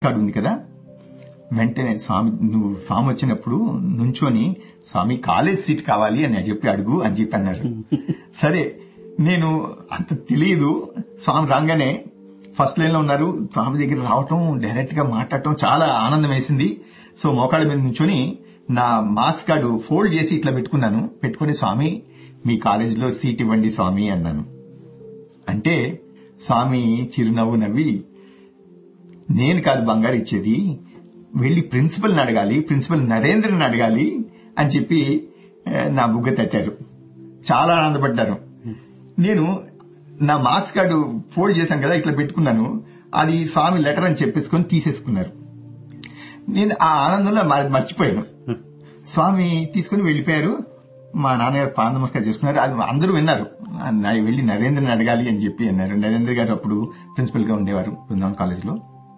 Card ఉంది కదా, వెంటనే స్వామి నువ్వు స్వామి వచ్చినప్పుడు నుంచొని స్వామి కాలేజ్ సీట్ కావాలి అని చెప్పి అడుగు అని చెప్పి అన్నారు. సరే, నేను అంత తెలియదు. స్వామి రాగానే ఫస్ట్ లైన్ లో ఉన్నారు. స్వామి దగ్గర రావటం, డైరెక్ట్ గా మాట్లాడటం చాలా ఆనందం వేసింది. సో మోకాళ్ళ మీద నుంచొని నా మార్క్స్ కార్డు ఫోల్డ్ చేసి ఇట్లా పెట్టుకున్నాను. పెట్టుకుని స్వామి మీ కాలేజీలో సీట్ ఇవ్వండి స్వామి అన్నాను. అంటే స్వామి చిరునవ్వు నవ్వి, నేను కాదు బంగారు ఇచ్చేది, వెళ్లి ప్రిన్సిపల్ని అడగాలి, ప్రిన్సిపల్ నరేంద్రని అడగాలి అని చెప్పి నా బుగ్గ తట్టారు. చాలా ఆనందపడ్డారు. నేను నా మార్క్స్ కార్డు ఫోల్డ్ చేశాను కదా, ఇట్లా పెట్టుకున్నాను. అది స్వామి లెటర్ అని చెప్పేసుకొని తీసేసుకున్నారు. నేను ఆ ఆనందంలో మర్చిపోయాను. స్వామి తీసుకుని వెళ్లిపోయారు. మా నాన్నగారు పాద నమస్కారం చేసుకున్నారు. అది అందరూ విన్నారు. వెళ్లి నరేంద్రని అడగాలి అని చెప్పి అన్నారు. నరేంద్ర గారు అప్పుడు ప్రిన్సిపల్ గా ఉండేవారు బృందావన్ కాలేజ్ లో.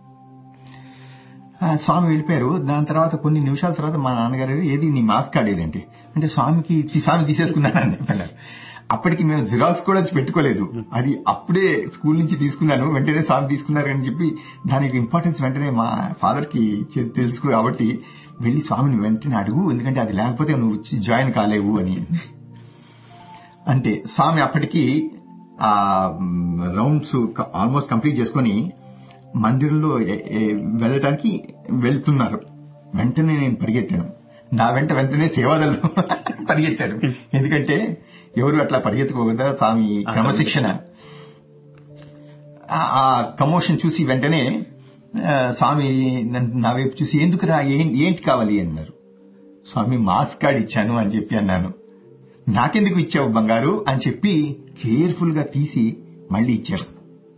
స్వామి వెళ్ళిపోయారు. దాని తర్వాత కొన్ని నిమిషాల తర్వాత మా నాన్నగారు, ఏది నీ మార్క్స్ కార్డు ఏదంటే, అంటే స్వామి తీసేసుకున్నానని చెప్పారు. అప్పటికి మేము జిరాక్స్ కూడా పెట్టుకోలేదు. అది అప్పుడే స్కూల్ నుంచి తీసుకున్నాను. వెంటనే స్వామి తీసుకున్నారు అని చెప్పి దానికి ఇంపార్టెన్స్ వెంటనే మా ఫాదర్ కి తెలుసు. కాబట్టి వెళ్లి స్వామిని వెంటనే అడుగు, ఎందుకంటే అది లేకపోతే నువ్వు జాయిన్ కాలేవు అని. అంటే స్వామి అప్పటికి ఆ రౌండ్స్ ఆల్మోస్ట్ కంప్లీట్ చేసుకుని మందిరంలో వెళ్ళటానికి వెళ్తున్నారు. వెంటనే నేను పరిగెత్తాను. నా వెంటనే సేవాదలు పరిగెత్తారు. ఎందుకంటే ఎవరు అట్లా పరిగెత్తుకోకుండా స్వామి క్రమశిక్షణ. ఆ కమోషన్ చూసి వెంటనే స్వామి నా వైపు చూసి, ఎందుకురా, ఏంటి కావాలి అన్నారు. స్వామి మార్క్స్ కార్డ్ ఇచ్చాను అని చెప్పి అన్నాను. నాకెందుకు ఇచ్చావు బంగారు అని చెప్పి కేర్ఫుల్ గా తీసి మళ్లీ ఇచ్చారు.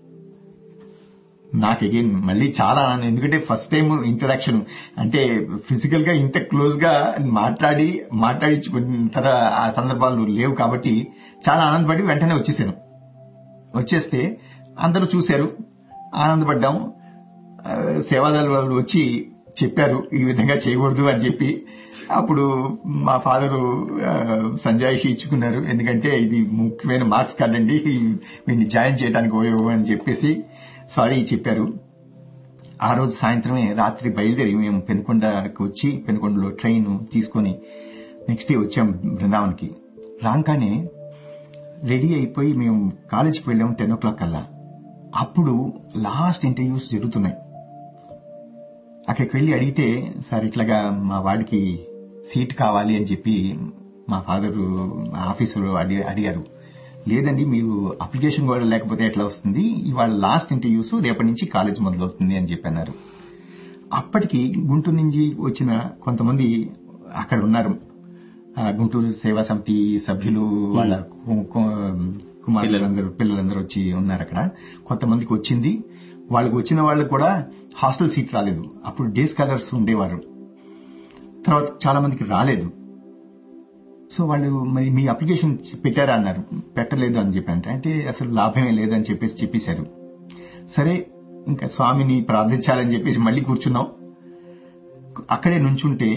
నాకు అగైన్ మళ్ళీ చాలా ఆనందం. ఎందుకంటే ఫస్ట్ టైం ఇంటరాక్షన్, అంటే ఫిజికల్ గా ఇంత క్లోజ్ గా మాట్లాడించుకున్న ఆ సందర్భాలు లేవు. కాబట్టి చాలా ఆనందపడి వెంటనే వచ్చేసాను. వచ్చేస్తే అందరూ చూశారు, ఆనందపడ్డాం. సేవాదళ వాళ్ళు వచ్చి చెప్పారు ఈ విధంగా చేయకూడదు అని చెప్పి. అప్పుడు మా ఫాదరు సంజాయిషి ఇచ్చుకున్నారు. ఎందుకంటే ఇది ముఖ్యమైన మార్క్స్ కార్డ్ అండి, వీడిని జాయిన్ చేయడానికి అని చెప్పేసి సారీ చెప్పారు. ఆ రోజు సాయంత్రమే రాత్రి బయలుదేరి మేము పెనుకొండకి వచ్చి పెనుకొండలో ట్రైన్ తీసుకుని నెక్స్ట్ డే వచ్చాం బృందావన్కి. రాగానే రెడీ అయిపోయి మేము కాలేజీకి వెళ్ళాము 10 o'clock కల్లా. అప్పుడు లాస్ట్ ఇంటర్వ్యూస్ జరుగుతున్నాయి. అక్కడికి వెళ్లి అడిగితే, సార్ ఇట్లాగా మా వాడికి సీట్ కావాలి అని చెప్పి మా ఫాదరు ఆఫీసులో అడిగారు. లేదండి, మీరు అప్లికేషన్ కూడా లేకపోతే ఎట్లా వస్తుంది, ఇవాళ లాస్ట్ ఇంటర్వ్యూస్, రేపటి నుంచి కాలేజ్ మొదలవుతుంది అని చెప్పన్నారు. అప్పటికి గుంటూరు నుంచి వచ్చిన కొంతమంది అక్కడ ఉన్నారు. గుంటూరు సేవా సమితి సభ్యులు, వాళ్ళ కుమారులందరూ, పిల్లలందరూ వచ్చి ఉన్నారు అక్కడ. కొంతమందికి వచ్చింది. వాళ్ళకి వచ్చిన వాళ్ళకి కూడా హాస్టల్ సీట్ రాలేదు. అప్పుడు డే స్కాలర్స్ ఉండేవారు. తర్వాత చాలా మందికి రాలేదు. సో వాళ్ళు, మరి మీ అప్లికేషన్ పెట్టారా అన్నారు. పెట్టలేదు అని చెప్పారంటే, అంటే అసలు లాభమే లేదని చెప్పేశారు. సరే, ఇంకా స్వామిని ప్రార్థించాలని చెప్పేసి మళ్ళీ కూర్చున్నాం. అక్కడే నుంచుంటే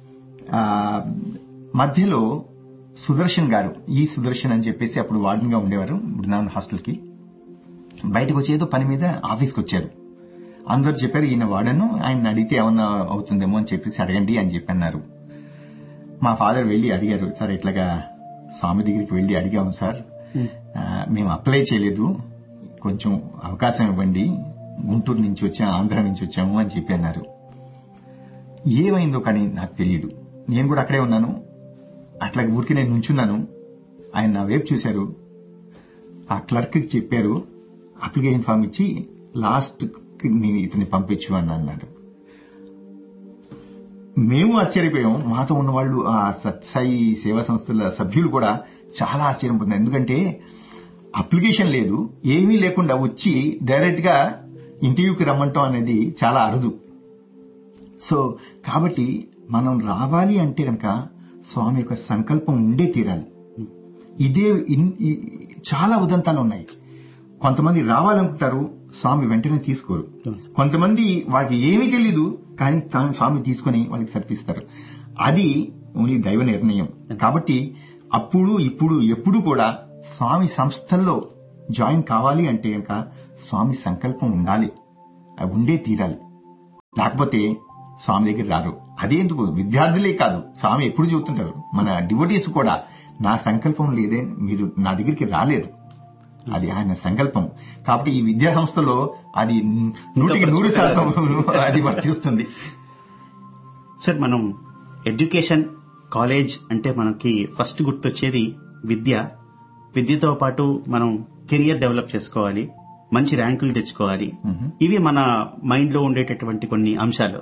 మధ్యలో సుదర్శన్ గారు, ఈ సుదర్శన్ అని చెప్పేసి అప్పుడు వార్డెన్ గా ఉండేవారు బృందావన్ హాస్టల్ కి, బయటకు వచ్చి ఏదో పని మీద ఆఫీస్కి వచ్చారు. అందరూ చెప్పారు ఈయన వార్డెన్, ఆయన అడిగితే ఏమన్నా అవుతుందేమో అని చెప్పేసి అడగండి అని చెప్పన్నారు. మా ఫాదర్ వెళ్లి అడిగారు, సార్ ఇట్లాగా స్వామి దగ్గరికి వెళ్లి అడిగాము సార్, మేము అప్లై చేయలేదు, కొంచెం అవకాశం ఇవ్వండి, గుంటూరు నుంచి వచ్చాము, ఆంధ్ర నుంచి వచ్చాము అని చెప్పి అన్నారు. ఏమైందో కానీ నాకు తెలియదు. నేను కూడా అక్కడే ఉన్నాను. అట్లా ఊరికి నేను నుంచున్నాను. ఆయన నా వైపు చూశారు. ఆ క్లర్క్ కి చెప్పారు, అప్లికేషన్ ఫామ్ ఇచ్చి లాస్ట్ నేను ఇతన్ని పంపించు అని అన్నారు. మేము ఆశ్చర్యపోయాం. మాతో ఉన్న వాళ్ళు, ఆ సత్సాయి సేవా సంస్థల సభ్యులు కూడా చాలా ఆశ్చర్యపోతున్నారు. ఎందుకంటే అప్లికేషన్ లేదు, ఏమీ లేకుండా వచ్చి డైరెక్ట్ గా ఇంటర్వ్యూకి రమ్మంటాం అనేది చాలా అరుదు. సో కాబట్టి మనం రావాలి అంటే కనుక స్వామి యొక్క సంకల్పం ఉండే తీరాలి. ఇదే చాలా ఉదంతాలు ఉన్నాయి. కొంతమంది రావాలనుకుంటారు, స్వామి వెంటనే తీసుకోరు. కొంతమంది వారికి ఏమీ తెలీదు, కానీ స్వామి తీసుకుని వాళ్ళకి సర్పిస్తారు. అది ఓన్లీ దైవ నిర్ణయం. కాబట్టి అప్పుడు ఇప్పుడు ఎప్పుడు కూడా స్వామి సంస్థల్లో జాయిన్ కావాలి అంటే కనుక స్వామి సంకల్పం ఉండాలి, ఉండే తీరాలి. లేకపోతే స్వామి దగ్గర రారు. అదేందుకు విద్యార్థులే కాదు, స్వామి ఎప్పుడు చెబుతుంటారు, మన డివోటీస్ కూడా నా సంకల్పం లేదే మీరు నా దగ్గరికి రాలేరు, అది ఆయన సంకల్పం. కాబట్టి ఈ విద్యా సంస్థలో అది 100% అది వర్తిస్తుంది. సార్, మనం ఎడ్యుకేషన్ కాలేజ్ అంటే మనకి ఫస్ట్ గుర్తొచ్చేది విద్య. విద్యతో పాటు మనం కెరియర్ డెవలప్ చేసుకోవాలి, మంచి ర్యాంకులు తెచ్చుకోవాలి. ఇవి మన మైండ్ లో ఉండేటటువంటి కొన్ని అంశాలు.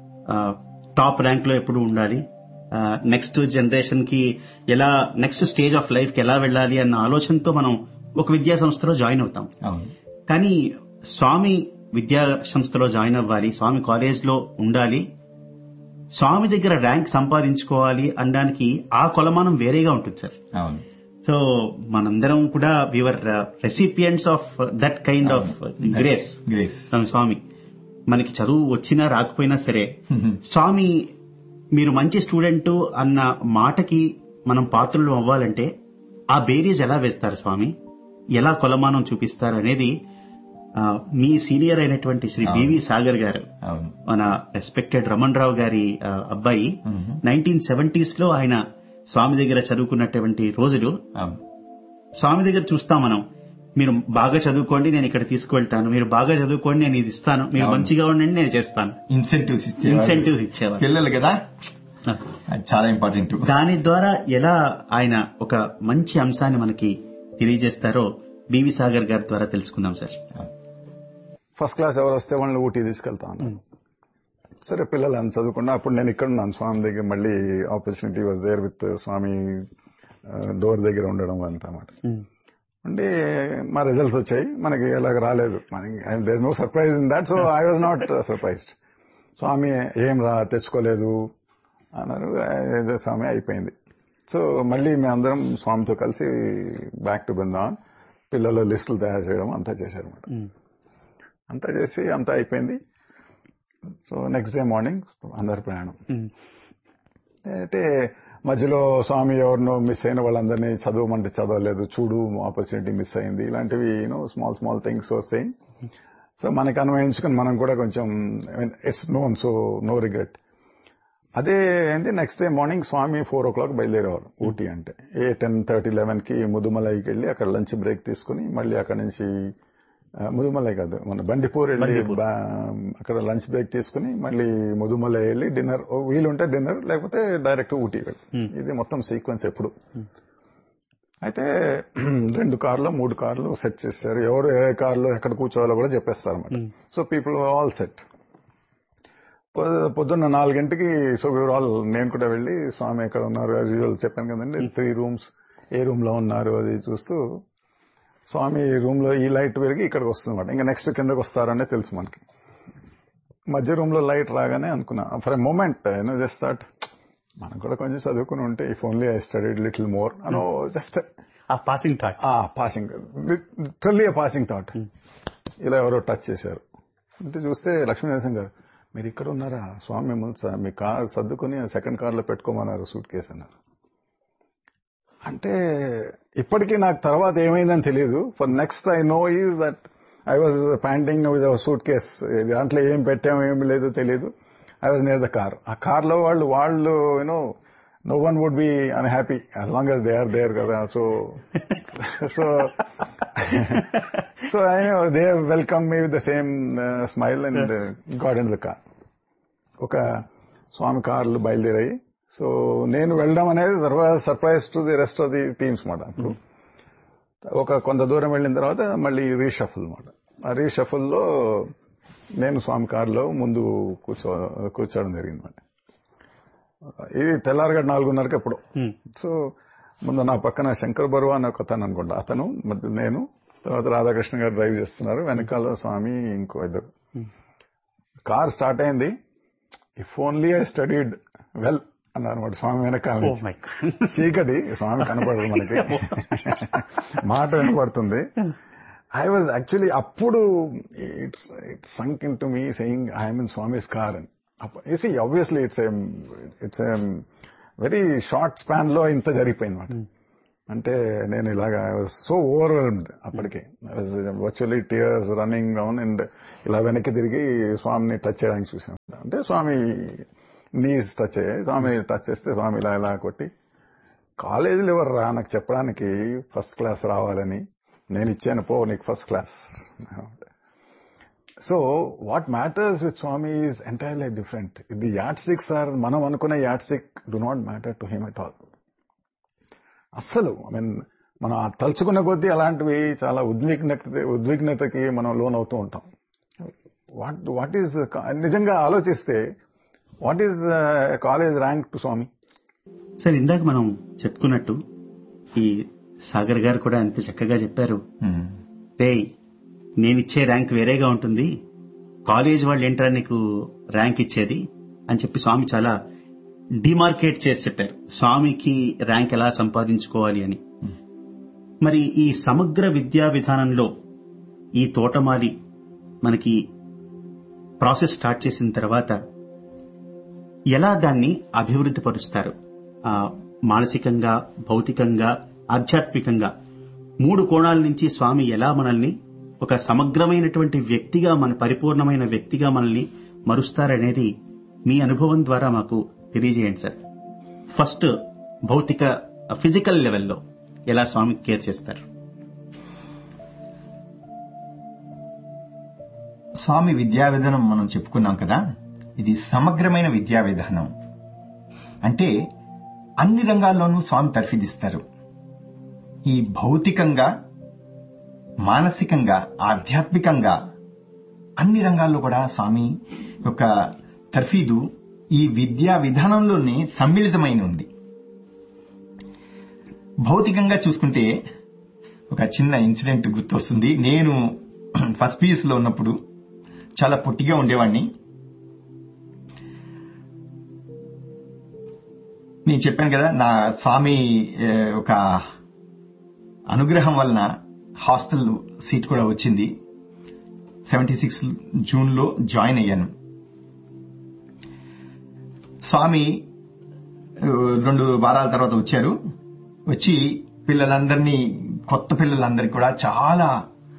టాప్ ర్యాంక్ లో ఎప్పుడు ఉండాలి, నెక్స్ట్ జనరేషన్ కి ఎలా, నెక్స్ట్ స్టేజ్ ఆఫ్ లైఫ్ కి ఎలా వెళ్ళాలి అన్న ఆలోచనతో మనం ఒక విద్యా సంస్థలో జాయిన్ అవుతాం. కానీ స్వామి విద్యా సంస్థలో జాయిన్ అవ్వాలి, స్వామి కాలేజ్ లో ఉండాలి, స్వామి దగ్గర ర్యాంక్ సంపాదించుకోవాలి అనడానికి ఆ కొలమానం వేరేగా ఉంటుంది సార్. సో మనందరం కూడా we are recipients of that kind of grace. స్వామి మనకి చదువు వచ్చినా రాకపోయినా సరే, స్వామి మీరు మంచి స్టూడెంట్ అన్న మాటకి మనం పాత్రలు అవ్వాలంటే ఆ బేరీస్ ఎలా వేస్తారు స్వామి, ఎలా కొలమానం చూపిస్తారు అనేది మీ సీనియర్ అయినటువంటి శ్రీ బివి సాగర్ గారు, మన రెస్పెక్టెడ్ రమణ్ రావు గారి అబ్బాయి, 1970s లో ఆయన స్వామి దగ్గర చదువుకున్నటువంటి రోజులు. స్వామి దగ్గర చూస్తాం మనం, మీరు బాగా చదువుకోండి నేను ఇక్కడ తీసుకువెళ్తాను, మీరు బాగా చదువుకోండి నేను ఇది ఇస్తాను, మీరు మంచిగా ఉండండి నేను చేస్తాను, ఇన్సెంటివ్స్ ఇచ్చేవారు పిల్లలు కదా, చాలా ఇంపార్టెంట్. దాని ద్వారా ఎలా ఆయన ఒక మంచి అంశాన్ని మనకి తెలియజేస్తారో బివి సాగర్ గారి ద్వారా తెలుసుకుందాం సార్. ఫస్ట్ క్లాస్ ఎవరు వస్తే వాళ్ళని ఊటీ తీసుకెళ్తాను. సరే పిల్లలు అని చదువుకున్నా, అప్పుడు నేను ఇక్కడ ఉన్నాను స్వామి దగ్గర, మళ్ళీ opportunity was there with Swamy door దగ్గర ఉండడం అంతా మాట. అంటే మా రిజల్ట్స్ వచ్చాయి, మనకి ఎలాగ రాలేదు, there no surprise in that. So I was not surprised. స్వామి ఏం తెచ్చుకోలేదు అన్నారు. స్వామి అయిపోయింది. సో మళ్ళీ మేమందరం స్వామితో కలిసి బ్యాక్ టు బృందావన్, పిల్లలు లిస్టులు తయారు చేయడం అంతా చేశారన్నమాట. అంతా చేసి అంతా అయిపోయింది. సో నెక్స్ట్ డే మార్నింగ్ అందరు ప్రయాణం. అంటే మధ్యలో స్వామి ఎవరినో మిస్ అయిన వాళ్ళందరినీ చదవమంటే చదవలేదు, చూడు ఆపర్చునిటీ మిస్ అయింది, ఇలాంటివి స్మాల్ థింగ్స్ వస్తాయి. సో మనకి అన్వయించుకుని మనం కూడా కొంచెం it's known, so no regret. అదే ఏంటి, నెక్స్ట్ డే మార్నింగ్ స్వామి 4 o'clock బయలుదేరేవారు ఊటీ. అంటే 10:30, 11కి ముదుమలైకి వెళ్ళి అక్కడ లంచ్ బ్రేక్ తీసుకుని మళ్ళీ అక్కడ నుంచి ముదుమలై కాదు మన బండిపూర్ వెళ్ళి అక్కడ లంచ్ బ్రేక్ తీసుకుని మళ్ళీ ముదుమలై వెళ్ళి డిన్నర్, వీలుంటే డిన్నర్, లేకపోతే డైరెక్ట్ ఊటీ వెళ్ళి. ఇది మొత్తం సీక్వెన్స్ ఎప్పుడు. అయితే 2 కార్లు 3 కార్లు సెట్ చేశారు. ఎవరు ఏ కార్లో ఎక్కడ కూర్చోవాలో కూడా చెప్పేస్తారు అన్నమాట. So people all set. పొద్దున్న 4 గంటకి సో ఆల్, నేను కూడా వెళ్ళి స్వామి ఎక్కడ ఉన్నారు చెప్పాను కదండి, 3 rooms, ఏ రూమ్ లో ఉన్నారు అది చూస్తూ స్వామి రూమ్ లో ఈ లైట్ పెరిగి ఇక్కడికి వస్తుంది అనమాట. ఇంకా నెక్స్ట్ కిందకి వస్తారనే తెలుసు మనకి. మధ్య రూమ్ లో లైట్ రాగానే అనుకున్నా for a moment just thought మనం కూడా కొంచెం చదువుకుని ఉంటే, if only I studied little more అనో, just passing thought, literally passing thought. ఇలా ఎవరో టచ్ చేశారు అంటే చూస్తే లక్ష్మీనరసింహ గారు, మీరు ఇక్కడ ఉన్నారా, స్వామి మిమ్మల్ని మీ కార్ సర్దుకుని సెకండ్ కార్లో పెట్టుకోమన్నారు, సూట్ కేసు అన్నారు. అంటే ఇప్పటికీ నాకు తర్వాత ఏమైందని తెలియదు. For next I know is that I was panting with our suit case. దాంట్లో ఏం పెట్టామో ఏమి లేదో తెలియదు. I was near the car. ఆ కార్లో వాళ్ళు no one would be unhappy as long as they are there కదా. So I know they welcome me with the same smile and got in the car. ఒక స్వామి కార్లు బయలుదేరాయి. So నేను వెళ్ళడం అనేది తర్వాత surprise to the rest of the teams మాట. అప్పుడు ఒక కొంత దూరం వెళ్ళిన తర్వాత మళ్ళీ రీషఫుల్ మాట. ఆ రీషఫుల్లో నేను స్వామి కారులో ముందు కూర్చోవడం జరిగింది మాట. ఇది తెల్లారగడ 4:30కి ఎప్పుడు. సో ముందు నా పక్కన శంకర్ బరువా అని ఒక అతను అనుకుంటా, అతను నేను, తర్వాత రాధాకృష్ణ గారు డ్రైవ్ చేస్తున్నారు, వెనకాల స్వామి ఇంకో ఇద్దరు. కార్ స్టార్ట్ అయింది. If only I studied well అన్నమాట స్వామి వెనకాల. చీకటి, స్వామి కనపడదు మనకి, మాట వినపడుతుంది. ఐ వాజ్ యాక్చువల్లీ అప్పుడు it's సంక్ in to me saying I'm in Swami's car అని. Obviously it's a very short span లో ఇంత జరిగిపోయింది మాట. అంటే నేను ఇలాగా సో ఓవర్వెల్మ్డ్ అప్పటికే, virtually tears running down, and ఇలా వెనక్కి తిరిగి స్వామిని టచ్ చేయడానికి చూసాను. అంటే స్వామి నీస్ టచ్ అయ్యాయి, స్వామి టచ్ చేస్తే స్వామి ఇలా ఇలా కొట్టి, కాలేజీలో ఎవరు రా నాకు చెప్పడానికి ఫస్ట్ క్లాస్ రావాలని, నేను ఇచ్చాను పో నీకు first class. So what matters with Swamy is entirely different. The add sticks are, మనం అనుకునే add stick do not matter to him at all. అస్సలు మనం తలుచుకున్న కొద్దీ అలాంటివి చాలా ఉద్విగ్నతకి మనం లోన్ అవుతూ ఉంటాం. వాట్ ఈజ్ నిజంగా ఆలోచిస్తే what is college rank to Swamy? Sir, ఇందాక మనం చెప్పుకున్నట్టు ఈ సాగర్ గారు కూడా ఎంత చక్కగా చెప్పారు. నేనిచ్చే ర్యాంక్ వేరేగా ఉంటుంది, కాలేజ్ వాళ్ళు ఏంట్రా నీకు ర్యాంక్ ఇచ్చేది అని చెప్పి స్వామి చాలా డిమార్కేట్ చేసి చెప్పారు స్వామికి ర్యాంక్ ఎలా సంపాదించుకోవాలి అని. మరి ఈ సమగ్ర విద్యా విధానంలో ఈ తోటమాలి మనకి ప్రాసెస్ స్టార్ట్ చేసిన తర్వాత ఎలా దాన్ని అభివృద్ధి పరుస్తారు? మానసికంగా, భౌతికంగా, ఆధ్యాత్మికంగా 3 కోణాల నుంచి స్వామి ఎలా మనల్ని ఒక సమగ్రమైనటువంటి వ్యక్తిగా, మన పరిపూర్ణమైన వ్యక్తిగా మనల్ని మరుస్తారనేది మీ అనుభవం ద్వారా మాకు తెలియజేయండి సార్. ఫస్ట్ భౌతిక ఫిజికల్ లెవెల్లో ఎలా స్వామి కేర్ చేస్తారు? స్వామి విద్యా విధానం మనం చెప్పుకున్నాం కదా, ఇది సమగ్రమైన విద్యా విధానం. అంటే అన్ని రంగాల్లోనూ స్వామి తర్ఫీదిస్తారు. ఈ భౌతికంగా, మానసికంగా, ఆధ్యాత్మికంగా అన్ని రంగాల్లో కూడా స్వామి యొక్క తర్ఫీదు ఈ విద్యా విధానంలోనే సమ్మిళితమైన ఉంది. భౌతికంగా చూసుకుంటే ఒక చిన్న ఇన్సిడెంట్ గుర్తొస్తుంది. నేను ఫస్ట్ పీయూసీలో ఉన్నప్పుడు చాలా పొట్టిగా ఉండేవాడిని. నేను చెప్పాను కదా, నా స్వామి ఒక అనుగ్రహం వలన హాస్టల్ సీట్ కూడా వచ్చింది. 76 జూన్లో జాయిన్ అయ్యాను. స్వామి 2 వారాల తర్వాత వచ్చారు. వచ్చి పిల్లలందరినీ, కొత్త పిల్లలందరికీ కూడా చాలా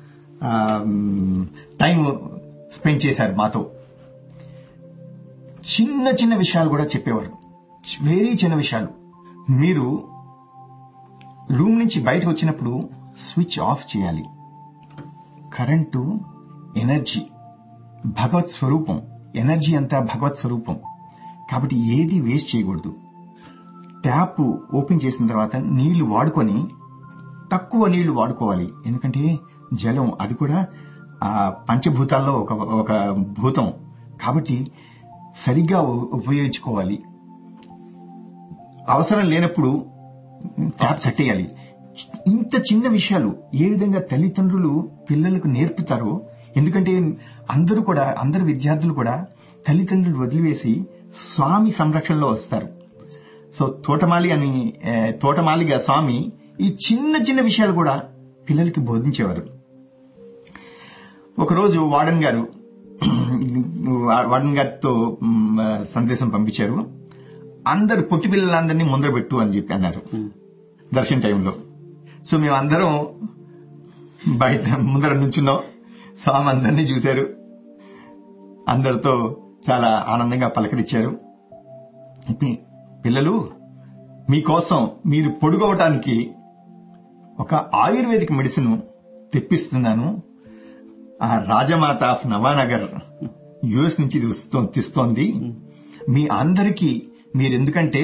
టైం స్పెండ్ చేశారు మాతో. చిన్న చిన్న విషయాలు కూడా చెప్పేవారు, వెరీ చిన్న విషయాలు. మీరు రూమ్ నుంచి బయటకు వచ్చినప్పుడు స్విచ్ ఆఫ్ చేయాలి. కరెంటు ఎనర్జీ, భగవత్ స్వరూపం. ఎనర్జీ అంతా భగవత్ స్వరూపం కాబట్టి ఏది వేస్ట్ చేయకూడదు. ట్యాప్ ఓపెన్ చేసిన తర్వాత నీళ్లు వాడుకొని తక్కువ నీళ్లు వాడుకోవాలి. ఎందుకంటే జలం అది కూడా పంచభూతాల్లో ఒక భూతం కాబట్టి సరిగ్గా ఉపయోగించుకోవాలి. అవసరం లేనప్పుడు ట్యాప్ కట్టేయాలి. ఇంత చిన్న విషయాలు ఏ విధంగా తల్లిదండ్రులు పిల్లలకు నేర్పుతారో, ఎందుకంటే అందరు విద్యార్థులు కూడా తల్లిదండ్రులు వదిలివేసి స్వామి సంరక్షణలో వస్తారు. సో తోటమాలిగా స్వామి ఈ చిన్న చిన్న విషయాలు కూడా పిల్లలకి బోధించేవారు. ఒకరోజు వార్డెన్ గారితో సందేశం పంపించారు. అందరు పొట్టి పిల్లలందరినీ ముందర పెట్టు అని చెప్పి అన్నారు దర్శన టైంలో. సో మేమందరం బయట ముందర నుంచున్నాం. స్వామి అందరినీ చూశారు, అందరితో చాలా ఆనందంగా పలకరించారు. పిల్లలు, మీకోసం మీరు పొడుగవటానికి ఒక ఆయుర్వేదిక్ మెడిసిన్ తెప్పిస్తున్నాను. ఆ రాజమాత ఆఫ్ నవానగర్ యుఎస్ నుంచి తెస్తోంది. మీ అందరికీ మీరెందుకంటే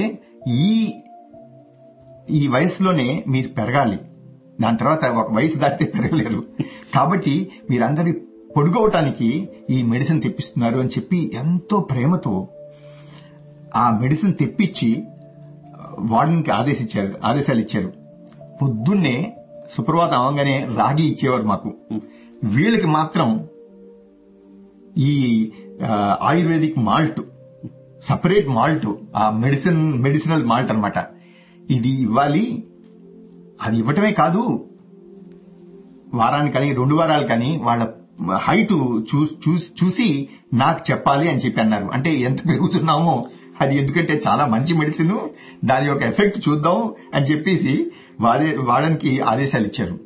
ఈ వయసులోనే మీరు పెరగాలి, దాని తర్వాత ఒక వయసు దాటితే పెరగలేరు. కాబట్టి మీరందరి పొడుగవటానికి ఈ మెడిసిన్ తెప్పిస్తున్నారు అని చెప్పి ఎంతో ప్రేమతో ఆ మెడిసిన్ తెప్పించి వార్డెన్కి ఆదేశాలు ఇచ్చారు. పొద్దున్నే సుప్రభాతం అవగానే రాగి ఇచ్చేవారు మాకు. వీళ్ళకి మాత్రం ఈ ఆయుర్వేదిక్ మాల్ట్, సపరేట్ మాల్ట్, ఆ మెడిసినల్ మాల్ట్ అన్నమాట, ఇది ఇవ్వాలి. అది ఇవ్వటమే కాదు, వారానికి కానీ 2 వారాలు కానీ వాళ్ళ హైట్ చూసి నాకు చెప్పాలి అని చెప్పి అన్నారు. అంటే ఎంత పెరుగుతున్నామో అది, ఎందుకంటే చాలా మంచి మెడిసిన్, దాని యొక్క ఎఫెక్ట్ చూద్దాం అని చెప్పేసి వాడడానికి ఆదేశాలు ఇచ్చారు.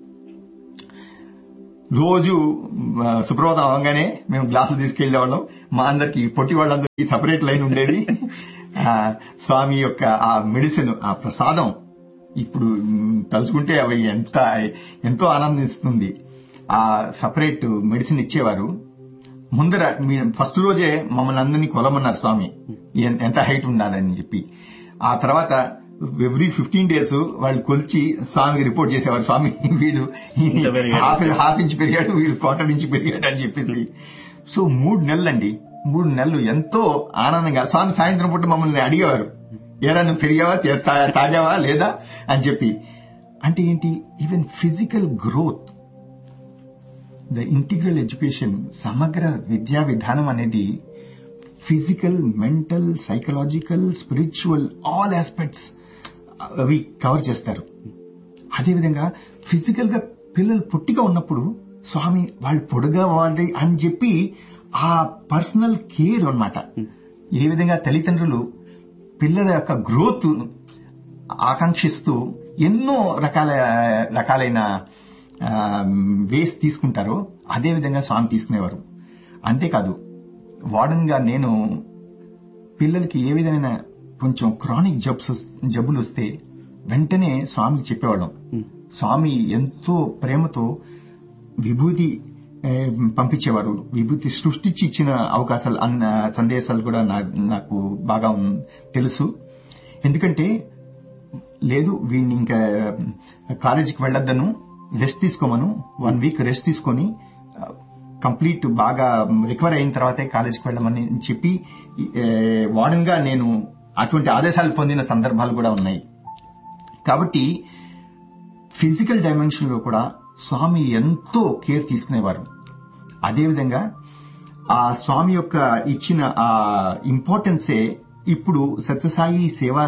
రోజు సుప్రభాతం అవగానే మేము గ్లాసులు తీసుకెళ్లేవాళ్ళం. మా అందరికి పొట్టి వాళ్ళందరికీ సపరేట్ లైన్ ఉండేది. స్వామి యొక్క ఆ మెడిసిన్, ఆ ప్రసాదం ఇప్పుడు తలుచుకుంటే అవి ఎంతో ఆనందిస్తుంది. ఆ సపరేట్ మెడిసిన్ ఇచ్చేవారు. ముందర ఫస్ట్ రోజే మమ్మల్ని అందరినీ కొలమన్నారు స్వామి, ఎంత హైట్ ఉండాలని చెప్పి. ఆ తర్వాత ఎవ్రీ 15 days వాళ్ళు కొలిచి స్వామికి రిపోర్ట్ చేసేవారు. స్వామి వీడు హాఫ్ ఇంచ్ పెరిగాడు, వీడు 1/4 ఇంచ్ పెరిగాడు అని చెప్పేసి. సో 3 నెలలండి, 3 నెలలు ఎంతో ఆనందంగా. స్వామి సాయంత్రం పూట మమ్మల్ని అడిగేవారు, ఏరా నువ్వు పెరిగావా, తాగావా లేదా అని చెప్పి. అంటే ఏంటి, even physical growth, the integral education, సమగ్ర విద్యా విధానం అనేది physical, mental, psychological, spiritual, all aspects అవి కవర్ చేస్తారు. అదేవిధంగా ఫిజికల్ గా పిల్లలు పొట్టిగా ఉన్నప్పుడు స్వామి వాళ్ళు పొడుగా వాలి అని చెప్పి ఆ పర్సనల్ కేర్ అన్నమాట. ఏ విధంగా తల్లిదండ్రులు పిల్లల యొక్క గ్రోత్ ఆకాంక్షిస్తూ ఎన్నో రకాలైన వేస్ తీసుకుంటారో అదేవిధంగా స్వామి తీసుకునేవారు. అంతేకాదు వార్డెన్ గా నేను పిల్లలకి ఏ విధమైన కొంచెం క్రానిక్ జబ్బులు వస్తే వెంటనే స్వామికి చెప్పేవాళ్ళం. స్వామి ఎంతో ప్రేమతో విభూతి పంపించేవారు. విభూతి సృష్టించి ఇచ్చిన అవకాశాలు, సందేశాలు కూడా నాకు బాగా తెలుసు. ఎందుకంటే లేదు వీడిని ఇంకా కాలేజీకి వెళ్ళొద్దను, రెస్ట్ తీసుకోమను, 1 week రెస్ట్ తీసుకొని కంప్లీట్ బాగా రికవర్ అయిన తర్వాతే కాలేజీకి వెళ్ళమని చెప్పి వార్డెన్ గా నేను అటువంటి ఆదేశాలు పొందిన సందర్భాలు కూడా ఉన్నాయి. కాబట్టి ఫిజికల్ డైమెన్షన్ లో కూడా స్వామి ఎంతో కేర్ తీసుకునేవారు. అదేవిధంగా ఆ స్వామి యొక్క ఇచ్చిన ఆ ఇంపార్టెన్సే ఇప్పుడు సత్యసాయి సేవా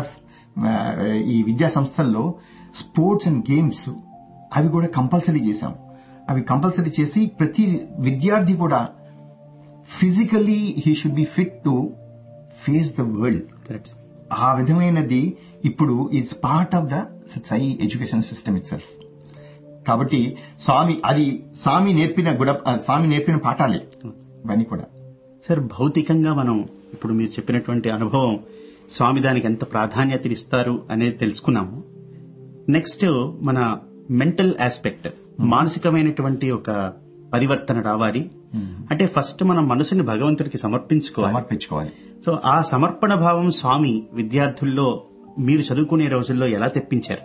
ఈ విద్యా సంస్థల్లో స్పోర్ట్స్ అండ్ గేమ్స్ అవి కూడా కంపల్సరీ చేశాం. అవి కంపల్సరీ చేసి ప్రతి విద్యార్థి కూడా physically he should be fit to face the world. ఆ విధమైనది ఇప్పుడు it's part of the Sathya Sai education system it self. కాబట్టి స్వామి నేర్పిన పాఠాలే ఇవన్నీ కూడా. సార్, భౌతికంగా మనం ఇప్పుడు మీరు చెప్పినటువంటి అనుభవం, స్వామి దానికి ఎంత ప్రాధాన్యత ఇస్తారు అనేది తెలుసుకున్నాము. నెక్స్ట్ మన మెంటల్ ఆస్పెక్ట్, మానసికమైనటువంటి ఒక పరివర్తన రావాలి అంటే ఫస్ట్ మనం మనసుని భగవంతుడికి సమర్పించుకోవాలి. సో ఆ సమర్పణ భావం స్వామి విద్యార్థుల్లో మీరు చదువుకునే రోజుల్లో ఎలా తెప్పించారు?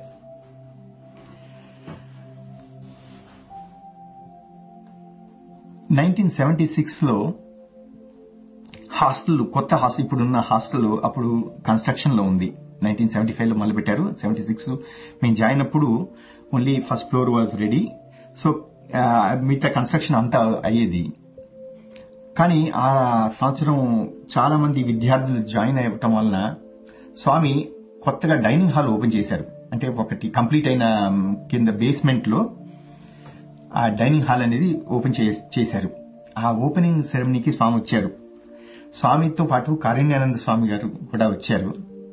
లో హాస్టల్, కొత్త హాస్టల్, ఇప్పుడున్న హాస్టల్ అప్పుడు కన్స్ట్రక్షన్ లో ఉంది. 1975 లో మొదలుపెట్టారు. 76 మేము జాయిన్ అప్పుడు only first floor was ready. So మిగతా కన్స్ట్రక్షన్ అంతా అయ్యేది. కానీ ఆ సంవత్సరం చాలా మంది విద్యార్థులు జాయిన్ అవ్వటం వలన స్వామి కొత్తగా డైనింగ్ హాల్ ఓపెన్ చేశారు. అంటే ఒకటి కంప్లీట్ అయిన కింద బేస్మెంట్ లో ఆ డైనింగ్ హాల్ అనేది ఓపెన్ చేశారు. ఆ ఓపెనింగ్ సెరమనీకి స్వామి వచ్చారు. స్వామితో పాటు కారుణ్యానంద స్వామి గారు కూడా వచ్చారు.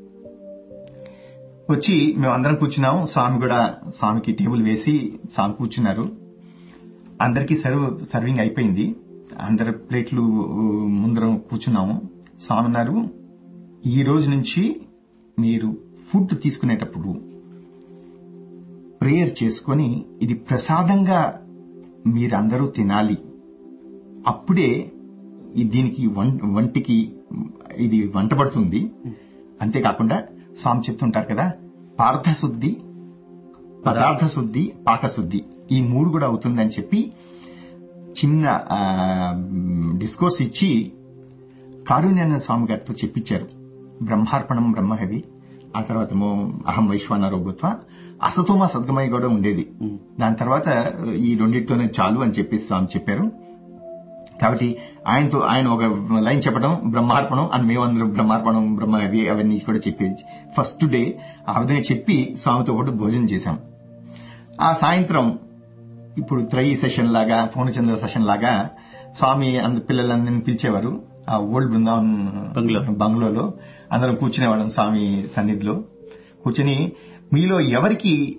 వచ్చి మేము అందరం కూర్చున్నాము. స్వామికి టేబుల్ వేసి స్వామి కూర్చున్నారు. అందరికీ సర్వింగ్ అయిపోయింది. అందరి ప్లేట్లు ముందరం కూర్చున్నాము. స్వామి అన్నారు, ఈ రోజు నుంచి మీరు ఫుడ్ తీసుకునేటప్పుడు ప్రేయర్ చేసుకొని ఇది ప్రసాదంగా మీరందరూ తినాలి. అప్పుడే దీనికి వంటికి ఇది వంట పడుతుంది. అంతేకాకుండా స్వామి చెప్తుంటారు కదా, పార్థశుద్ధి, పదార్థ శుద్ధి, పాకశుద్ధి, ఈ 3 కూడా అవుతుందని చెప్పి చిన్న డిస్కోర్స్ ఇచ్చి కారుణ్యానంద స్వామి గారితో చెప్పించారు. బ్రహ్మార్పణం బ్రహ్మహవి, ఆ తర్వాత అహం వైశ్వానరో భూత్వ, అసతోమ సద్గమయ కూడా ఉండేది. దాని తర్వాత ఈ రెండింటితోనే చాలు అని చెప్పేసి స్వామి చెప్పారు. కాబట్టి ఆయన ఒక లైన్ చెప్పడం బ్రహ్మార్పణం అని, మేమందరం బ్రహ్మార్పణం బ్రహ్మహవి అవన్నీ కూడా చెప్పేది. ఫస్ట్ డే ఆ విధంగా చెప్పి స్వామితో పాటు భోజనం చేశాం. ఆ సాయంత్రం ఇప్పుడు త్రయీ సెషన్ లాగా, పూర్ణచంద్ర సెషన్ లాగా స్వామి పిల్లలందరినీ పిలిచేవారు. ఆ ఓల్డ్ బృందావన్ బంగ్లోలో అందరం కూర్చునేవాళ్ళం. స్వామి సన్నిధిలో కూర్చుని మీలో ఎవరికి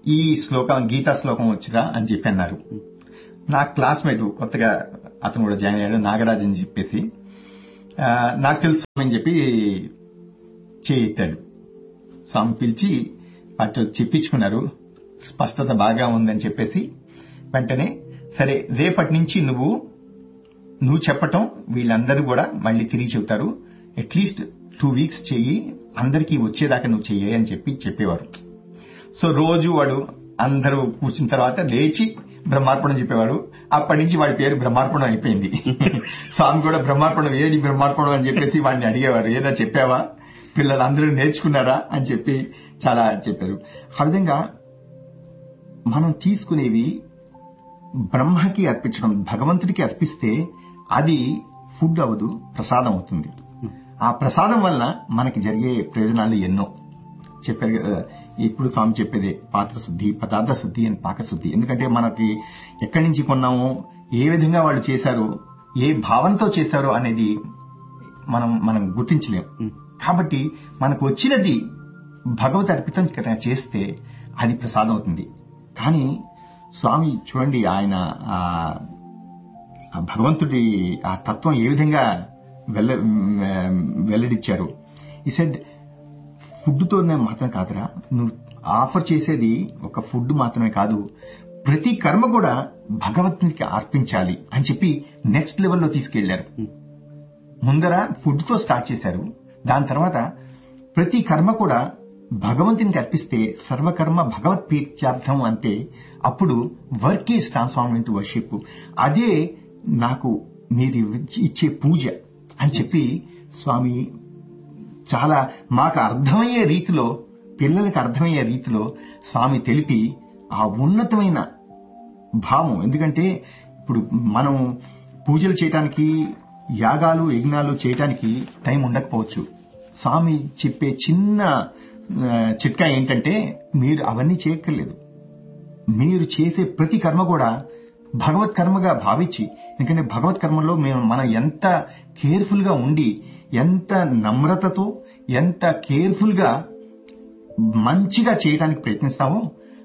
ఈ శ్లోకం గీతా శ్లోకం వచ్చిరా అని చెప్పి అన్నారు. నా క్లాస్మేట్ కొత్తగా అతను కూడా జాయిన్ అయ్యాడు, నాగరాజ్ అని చెప్పేసి, నాకు తెలుసు అని చెప్పి చేయెత్తాడు. స్వామి పిలిచి అటు చెప్పించుకున్నారు. స్పష్టత బాగా ఉందని చెప్పేసి వెంటనే సరే రేపటి నుంచి నువ్వు చెప్పటం వీళ్ళందరూ కూడా మళ్ళీ తిరిగి చెబుతారు, అట్లీస్ట్ 2 weeks చెయ్యి, అందరికీ వచ్చేదాకా నువ్వు చెయ్యి అని చెప్పేవారు. సో రోజు వాడు అందరూ కూర్చున్న తర్వాత లేచి బ్రహ్మార్పణం చెప్పేవాడు. అప్పటి నుంచి వాడి పేరు బ్రహ్మార్పణం అయిపోయింది. స్వామి కూడా బ్రహ్మార్పణం ఏడి బ్రహ్మార్పణం అని చెప్పేసి వాడిని అడిగేవారు, ఏదా చెప్పావా, పిల్లలందరూ నేర్చుకున్నారా అని చెప్పి చాలా చెప్పారు. ఆ విధంగా మనం తీసుకునేవి బ్రహ్మకి అర్పించడం, భగవంతుడికి అర్పిస్తే అది ఫుడ్ అవ్వదు, ప్రసాదం అవుతుంది. ఆ ప్రసాదం వల్ల మనకి జరిగే ప్రయోజనాలు ఎన్నో చెప్పారు కదా. ఇప్పుడు స్వామి చెప్పేదే పాత్ర శుద్ధి, పదార్థ శుద్ధి అండ్ పాకశుద్ధి. ఎందుకంటే మనకి ఎక్కడి నుంచి కొన్నామో, ఏ విధంగా వాళ్ళు చేశారో, ఏ భావంతో చేశారో అనేది మనం గుర్తించలేం. కాబట్టి మనకు వచ్చినది భగవత్ అర్పితం చేస్తే అది ప్రసాదం అవుతుంది. కానీ స్వామి చూడండి, ఆయన భగవంతుడి ఆ తత్వం ఏ విధంగా వెల్లడిచ్చారు. ఈ సెడ్ ఫుడ్తోనే మాత్రం కాదురా, నువ్వు ఆఫర్ చేసేది ఒక ఫుడ్ మాత్రమే కాదు, ప్రతి కర్మ కూడా భగవంతునికి అర్పించాలి అని చెప్పి నెక్స్ట్ లెవెల్లో తీసుకెళ్లారు. ముందర ఫుడ్ తో స్టార్ట్ చేశారు, దాని తర్వాత ప్రతి కర్మ కూడా భగవంతునికి అర్పిస్తే సర్వకర్మ భగవత్ ప్రీత్యార్థం అంటే అప్పుడు work is transform into worship. అదే నాకు మీరు ఇచ్చే పూజ అని చెప్పి స్వామి చాలా మాకు అర్థమయ్యే రీతిలో, పిల్లలకి అర్థమయ్యే రీతిలో స్వామి తెలిపి ఆ ఉన్నతమైన భావం. ఎందుకంటే ఇప్పుడు మనం పూజలు చేయటానికి, యాగాలు యజ్ఞాలు చేయటానికి టైం ఉండకపోవచ్చు. స్వామి చెప్పే చిన్న చిట్కా ఏంటంటే, మీరు అవన్నీ చేయక్కర్లేదు, మీరు చేసే ప్రతి కర్మ కూడా భగవత్ కర్మగా భావించి, ఎందుకంటే భగవత్ కర్మలో మనం ఎంత కేర్ఫుల్ గా ఉండి, ఎంత నమ్రతతో, ఎంత కేర్ఫుల్ గా మంచిగా చేయడానికి ప్రయత్నిస్తామో,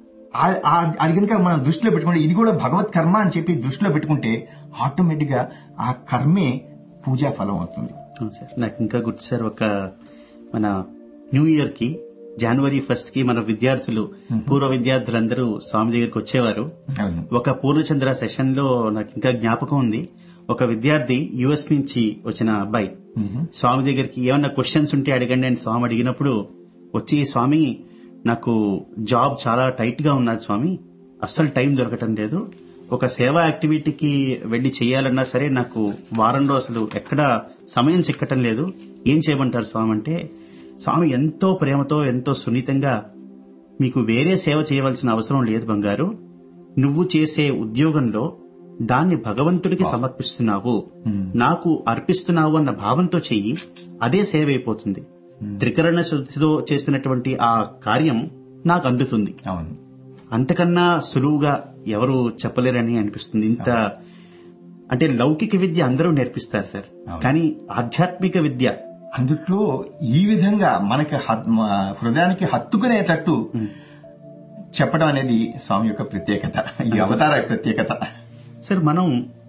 అది కనుక మనం దృష్టిలో పెట్టుకుంటే, ఇది కూడా భగవత్ కర్మ అని చెప్పి దృష్టిలో పెట్టుకుంటే ఆటోమేటిక్ గా ఆ కర్మే పూజా ఫలం అవుతుంది. సార్ నాకు ఇంకా గుర్తు సార్, ఒక మన న్యూ ఇయర్ కి January 1st కి మన విద్యార్థులు, పూర్వ విద్యార్థులందరూ స్వామి దగ్గరికి వచ్చేవారు. ఒక పూర్ణచంద్ర సెషన్ లో నాకు ఇంకా జ్ఞాపకం ఉంది, ఒక విద్యార్థి US నుంచి వచ్చిన అబ్బాయి స్వామి దగ్గరికి ఏమన్నా క్వశ్చన్స్ ఉంటే అడగండి అని స్వామి అడిగినప్పుడు వచ్చి, స్వామి నాకు జాబ్ చాలా టైట్ గా ఉన్నది స్వామి, అస్సలు టైం దొరకటం లేదు, ఒక సేవా యాక్టివిటీకి వెళ్లి చేయాలన్నా సరే నాకు వారంలో అసలు ఎక్కడ సమయం చిక్కటం లేదు, ఏం చేయమంటారు స్వామి అంటే, స్వామి ఎంతో ప్రేమతో ఎంతో సున్నితంగా, మీకు వేరే సేవ చేయవలసిన అవసరం లేదు బంగారు, నువ్వు చేసే ఉద్యోగంలో దాన్ని భగవంతుడికి సమర్పిస్తున్నావు, నాకు అర్పిస్తున్నావు అన్న భావంతో చెయ్యి, అదే సేవ అయిపోతుంది. త్రికరణ శుద్ధితో చేసినటువంటి ఆ కార్యం నాకు అందుతుంది. అంతకన్నా సులువుగా ఎవరు చెప్పలేరని అనిపిస్తుంది. ఇంత అంటే లౌకిక విద్య అందరూ నేర్పిస్తారు సార్, కానీ ఆధ్యాత్మిక విద్య అందుట్లో ఈ విధంగా మనకి హృదయానికి హత్తుకునేటట్టు చెప్పడం అనేది స్వామి యొక్క ప్రత్యేకత, ఈ అవతార ప్రత్యేకత. సార్ మనం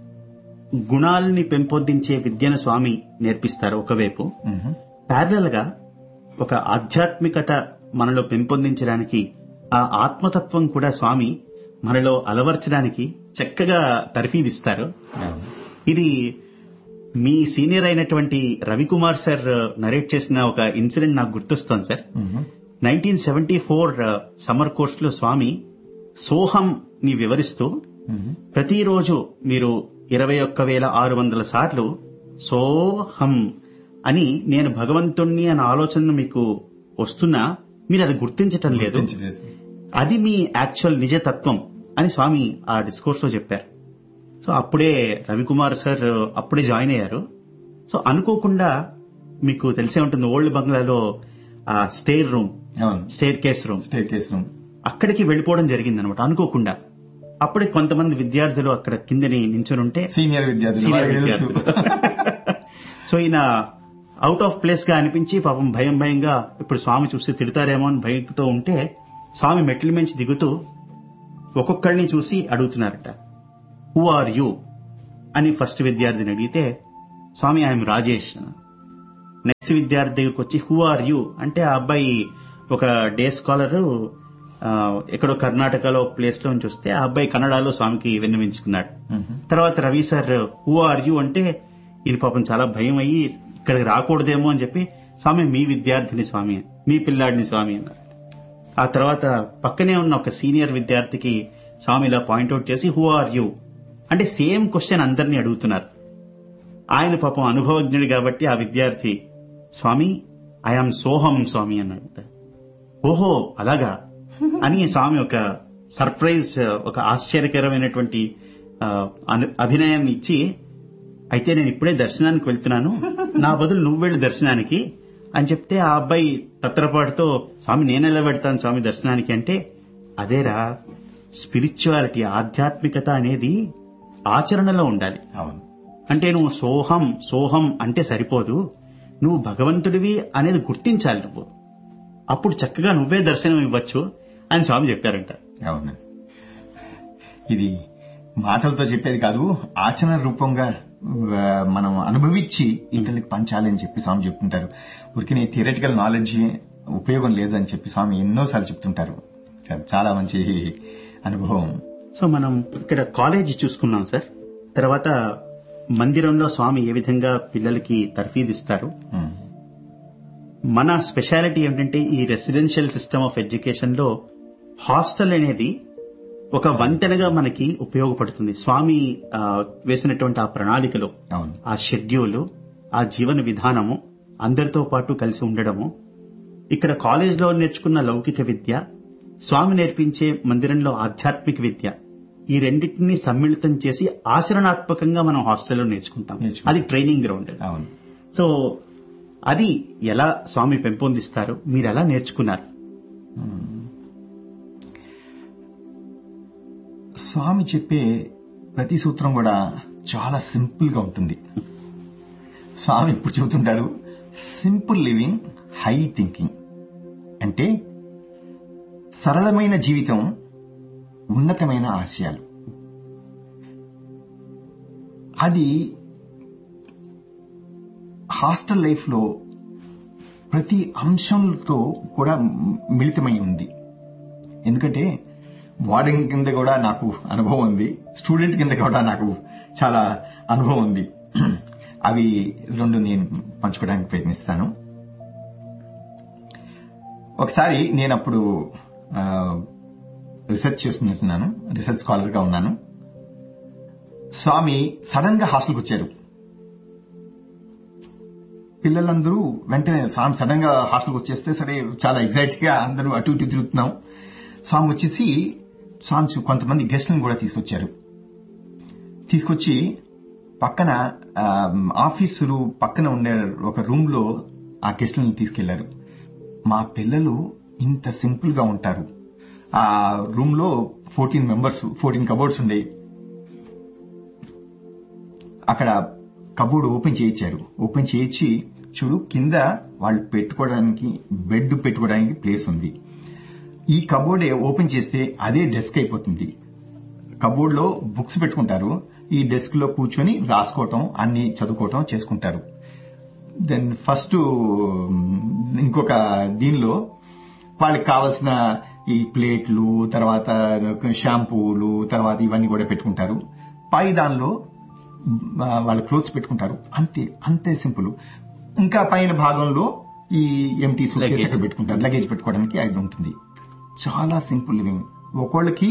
గుణాలని పెంపొందించే విద్యను స్వామి నేర్పిస్తారు ఒకవైపు, ప్యారలల్ గా ఒక ఆధ్యాత్మికత మనలో పెంపొందించడానికి, ఆ ఆత్మతత్వం కూడా స్వామి మనలో అలవర్చడానికి చక్కగా తర్ఫీదిస్తారు. ఇది మీ సీనియర్ అయినటువంటి రవికుమార్ సార్ నరేట్ చేసిన ఒక ఇన్సిడెంట్ నాకు గుర్తొస్తోంది సార్. 1974 సమ్మర్ కోర్స్ లో స్వామి సోహం ని వివరిస్తూ, ప్రతిరోజు మీరు 21,600 సార్లు సోహం అని, నేను భగవంతుణ్ణి అన్న ఆలోచన మీకు వస్తున్నా మీరు అది గుర్తించటం లేదు, అది మీ యాక్చువల్ నిజతత్వం అని స్వామి ఆ డిస్కోర్స్ లో చెప్పారు. సో అప్పుడే రవికుమార్ సార్ అప్పుడే జాయిన్ అయ్యారు. సో అనుకోకుండా, మీకు తెలిసే ఉంటుంది, ఓల్డ్ బంగ్లాలో ఆ స్టేర్ కేస్ రూమ్ అక్కడికి వెళ్ళిపోవడం జరిగింది అనమాట అనుకోకుండా. అప్పుడే కొంతమంది విద్యార్థులు అక్కడ కిందని నించుని ఉంటే, సీనియర్ విద్యార్థులు సో ఈయన అవుట్ ఆఫ్ ప్లేస్ గా అనిపించి పాపం భయంగా ఇప్పుడు స్వామి చూస్తే తిడతారేమో అని భయంతో ఉంటే స్వామి మెట్ల మించి దిగుతూ ఒక్కొక్కరిని చూసి అడుగుతున్నారట, హూ ఆర్ యూ అని ఫస్ట్ విద్యార్థిని అడిగితే స్వామి ఐఎమ్ రాజేష్. నెక్స్ట్ విద్యార్థి దగ్గరకు వచ్చి హూ ఆర్ యూ అంటే ఆ అబ్బాయి ఒక డే స్కాలర్ ఎక్కడో కర్ణాటకలో ప్లేస్ లో నుంచి వస్తే ఆ అబ్బాయి కన్నడలో స్వామికి విన్నవించుకున్నాడు. తర్వాత Ravi sir who are you అంటే ఈయన పాపం చాలా భయం అయ్యి ఇక్కడికి రాకూడదేమో అని చెప్పి స్వామి మీ విద్యార్థిని స్వామి, మీ పిల్లాడిని స్వామి అన్నారు. ఆ తర్వాత పక్కనే ఉన్న ఒక సీనియర్ విద్యార్థికి స్వామి ఇలా పాయింట్అవుట్ చేసి హూ ఆర్ యూ అంటే సేమ్ క్వశ్చన్ అందరినీ అడుగుతున్నారు. ఆయన పాపం అనుభవజ్ఞుడు కాబట్టి ఆ విద్యార్థి స్వామి ఐఎమ్ సోహం స్వామి అన్నాడు. ఓహో అలాగా అని స్వామి ఒక సర్ప్రైజ్, ఒక ఆశ్చర్యకరమైనటువంటి అభినయాన్ని ఇచ్చి, అయితే నేను ఇప్పుడే దర్శనానికి వెళ్తున్నాను, నా బదులు నువ్వు వెళ్ళు దర్శనానికి అని చెప్తే ఆ అబ్బాయి తత్రపాటుతో స్వామి నేనెలా పెడతాను స్వామి దర్శనానికి అంటే, అదేరా స్పిరిచువాలిటీ, ఆధ్యాత్మికత అనేది ఆచరణలో ఉండాలి. అవును. అంటే నువ్వు సోహం సోహం అంటే సరిపోదు, నువ్వు భగవంతుడివి అనేది గుర్తించాలి నువ్వు, అప్పుడు చక్కగా నువ్వే దర్శనం ఇవ్వచ్చు అని స్వామి చెప్పారంట. అవును, ఇది మాటలతో చెప్పేది కాదు, ఆచరణ రూపంగా మనం అనుభవించి ఇతరులకు పంచాలని చెప్పి స్వామి చెప్తుంటారు. ఊరికి థియరిటికల్ నాలెడ్జ్ ఉపయోగం లేదని చెప్పి స్వామి ఎన్నోసార్లు చెప్తుంటారు. చాలా మంచి అనుభవం. సో మనం ఇక్కడ కాలేజీ చూసుకున్నాం సార్. తర్వాత మందిరంలో స్వామి ఏ విధంగా పిల్లలకి తర్ఫీదిస్తారు. మన స్పెషాలిటీ ఏంటంటే ఈ రెసిడెన్షియల్ సిస్టమ్ ఆఫ్ ఎడ్యుకేషన్ లో హాస్టల్ అనేది ఒక వంతెనగా మనకి ఉపయోగపడుతుంది. స్వామి వేసినటువంటి ఆ ప్రణాళికలో ఆ షెడ్యూల్, ఆ జీవన విధానము, అందరితో పాటు కలిసి ఉండడము, ఇక్కడ కాలేజ్లో నేర్చుకున్న లౌకిక విద్య, స్వామి నేర్పించే మందిరంలో ఆధ్యాత్మిక విద్య, ఈ రెండింటినీ సమ్మిళితం చేసి ఆచరణాత్మకంగా మనం హాస్టల్లో నేర్చుకుంటాం. అది ట్రైనింగ్ గ్రౌండ్. సో అది ఎలా స్వామి పెంపొందిస్తారు, మీరు ఎలా నేర్చుకున్నారు? స్వామి చెప్పే ప్రతి సూత్రం కూడా చాలా సింపుల్ గా ఉంటుంది. స్వామి ఇప్పుడు చెబుతుంటారు, సింపుల్ లివింగ్, హై థింకింగ్. అంటే సరళమైన జీవితం, ఉన్నతమైన ఆశయాలు. అది హాస్టల్ లైఫ్ లో ప్రతి అంశంతో కూడా మిళితమై ఉంది. ఎందుకంటే వార్డెన్ కింద కూడా నాకు అనుభవం ఉంది, స్టూడెంట్ కింద కూడా నాకు చాలా అనుభవం ఉంది. అవి రెండు నేను పంచుకోవడానికి ప్రయత్నిస్తాను. ఒకసారి నేను అప్పుడు రీసెర్చ్ చేస్తున్నట్టున్నాను, రీసెర్చ్ స్కాలర్ గా ఉన్నాను. స్వామి సడన్ గా హాస్టల్కి వచ్చారు. పిల్లలందరూ వెంటనే స్వామి సడన్ గా హాస్టల్కి వచ్చేస్తే సరే చాలా ఎగ్జైట్ గా అందరూ అటు ఇటు తిరుగుతున్నాం. స్వామి వచ్చేసి స్వామి కొంతమంది గెస్ట్లను కూడా తీసుకొచ్చారు. తీసుకొచ్చి పక్కన ఆఫీసులు పక్కన ఉండే ఒక రూమ్ లో ఆ గెస్ట్లను తీసుకెళ్లారు. మా పిల్లలు ఇంత సింపుల్ గా ఉంటారు. ఆ రూమ్ లో 14 మెంబర్స్, 14 కబోర్డ్స్ ఉండేవి. అక్కడ కబోర్డ్ ఓపెన్ చేయించారు. ఓపెన్ చేయించి చూడు, కింద వాళ్ళు పెట్టుకోవడానికి బెడ్ పెట్టుకోవడానికి ప్లేస్ ఉంది. ఈ కబోర్డ్ ఓపెన్ చేస్తే అదే డెస్క్ అయిపోతుంది. కబోర్డ్ లో బుక్స్ పెట్టుకుంటారు, ఈ డెస్క్ లో కూర్చొని రాసుకోవటం, అన్ని చదువుకోవటం చేసుకుంటారు. దెన్ ఫస్ట్ ఇంకొక దీనిలో వాళ్ళకి కావాల్సిన ఈ ప్లేట్లు, తర్వాత షాంపూలు, తర్వాత ఇవన్నీ కూడా పెట్టుకుంటారు. పై దానిలో వాళ్ళ క్లోత్స్ పెట్టుకుంటారు. అంతే సింపుల్. ఇంకా పైన భాగంలో ఈ ఎంటీ సూట్కేస్ అక్కడ పెట్టుకుంటారు, లగేజ్ పెట్టుకోవడానికి అది ఉంటుంది. చాలా సింపుల్ లివింగ్. ఒకళ్ళకి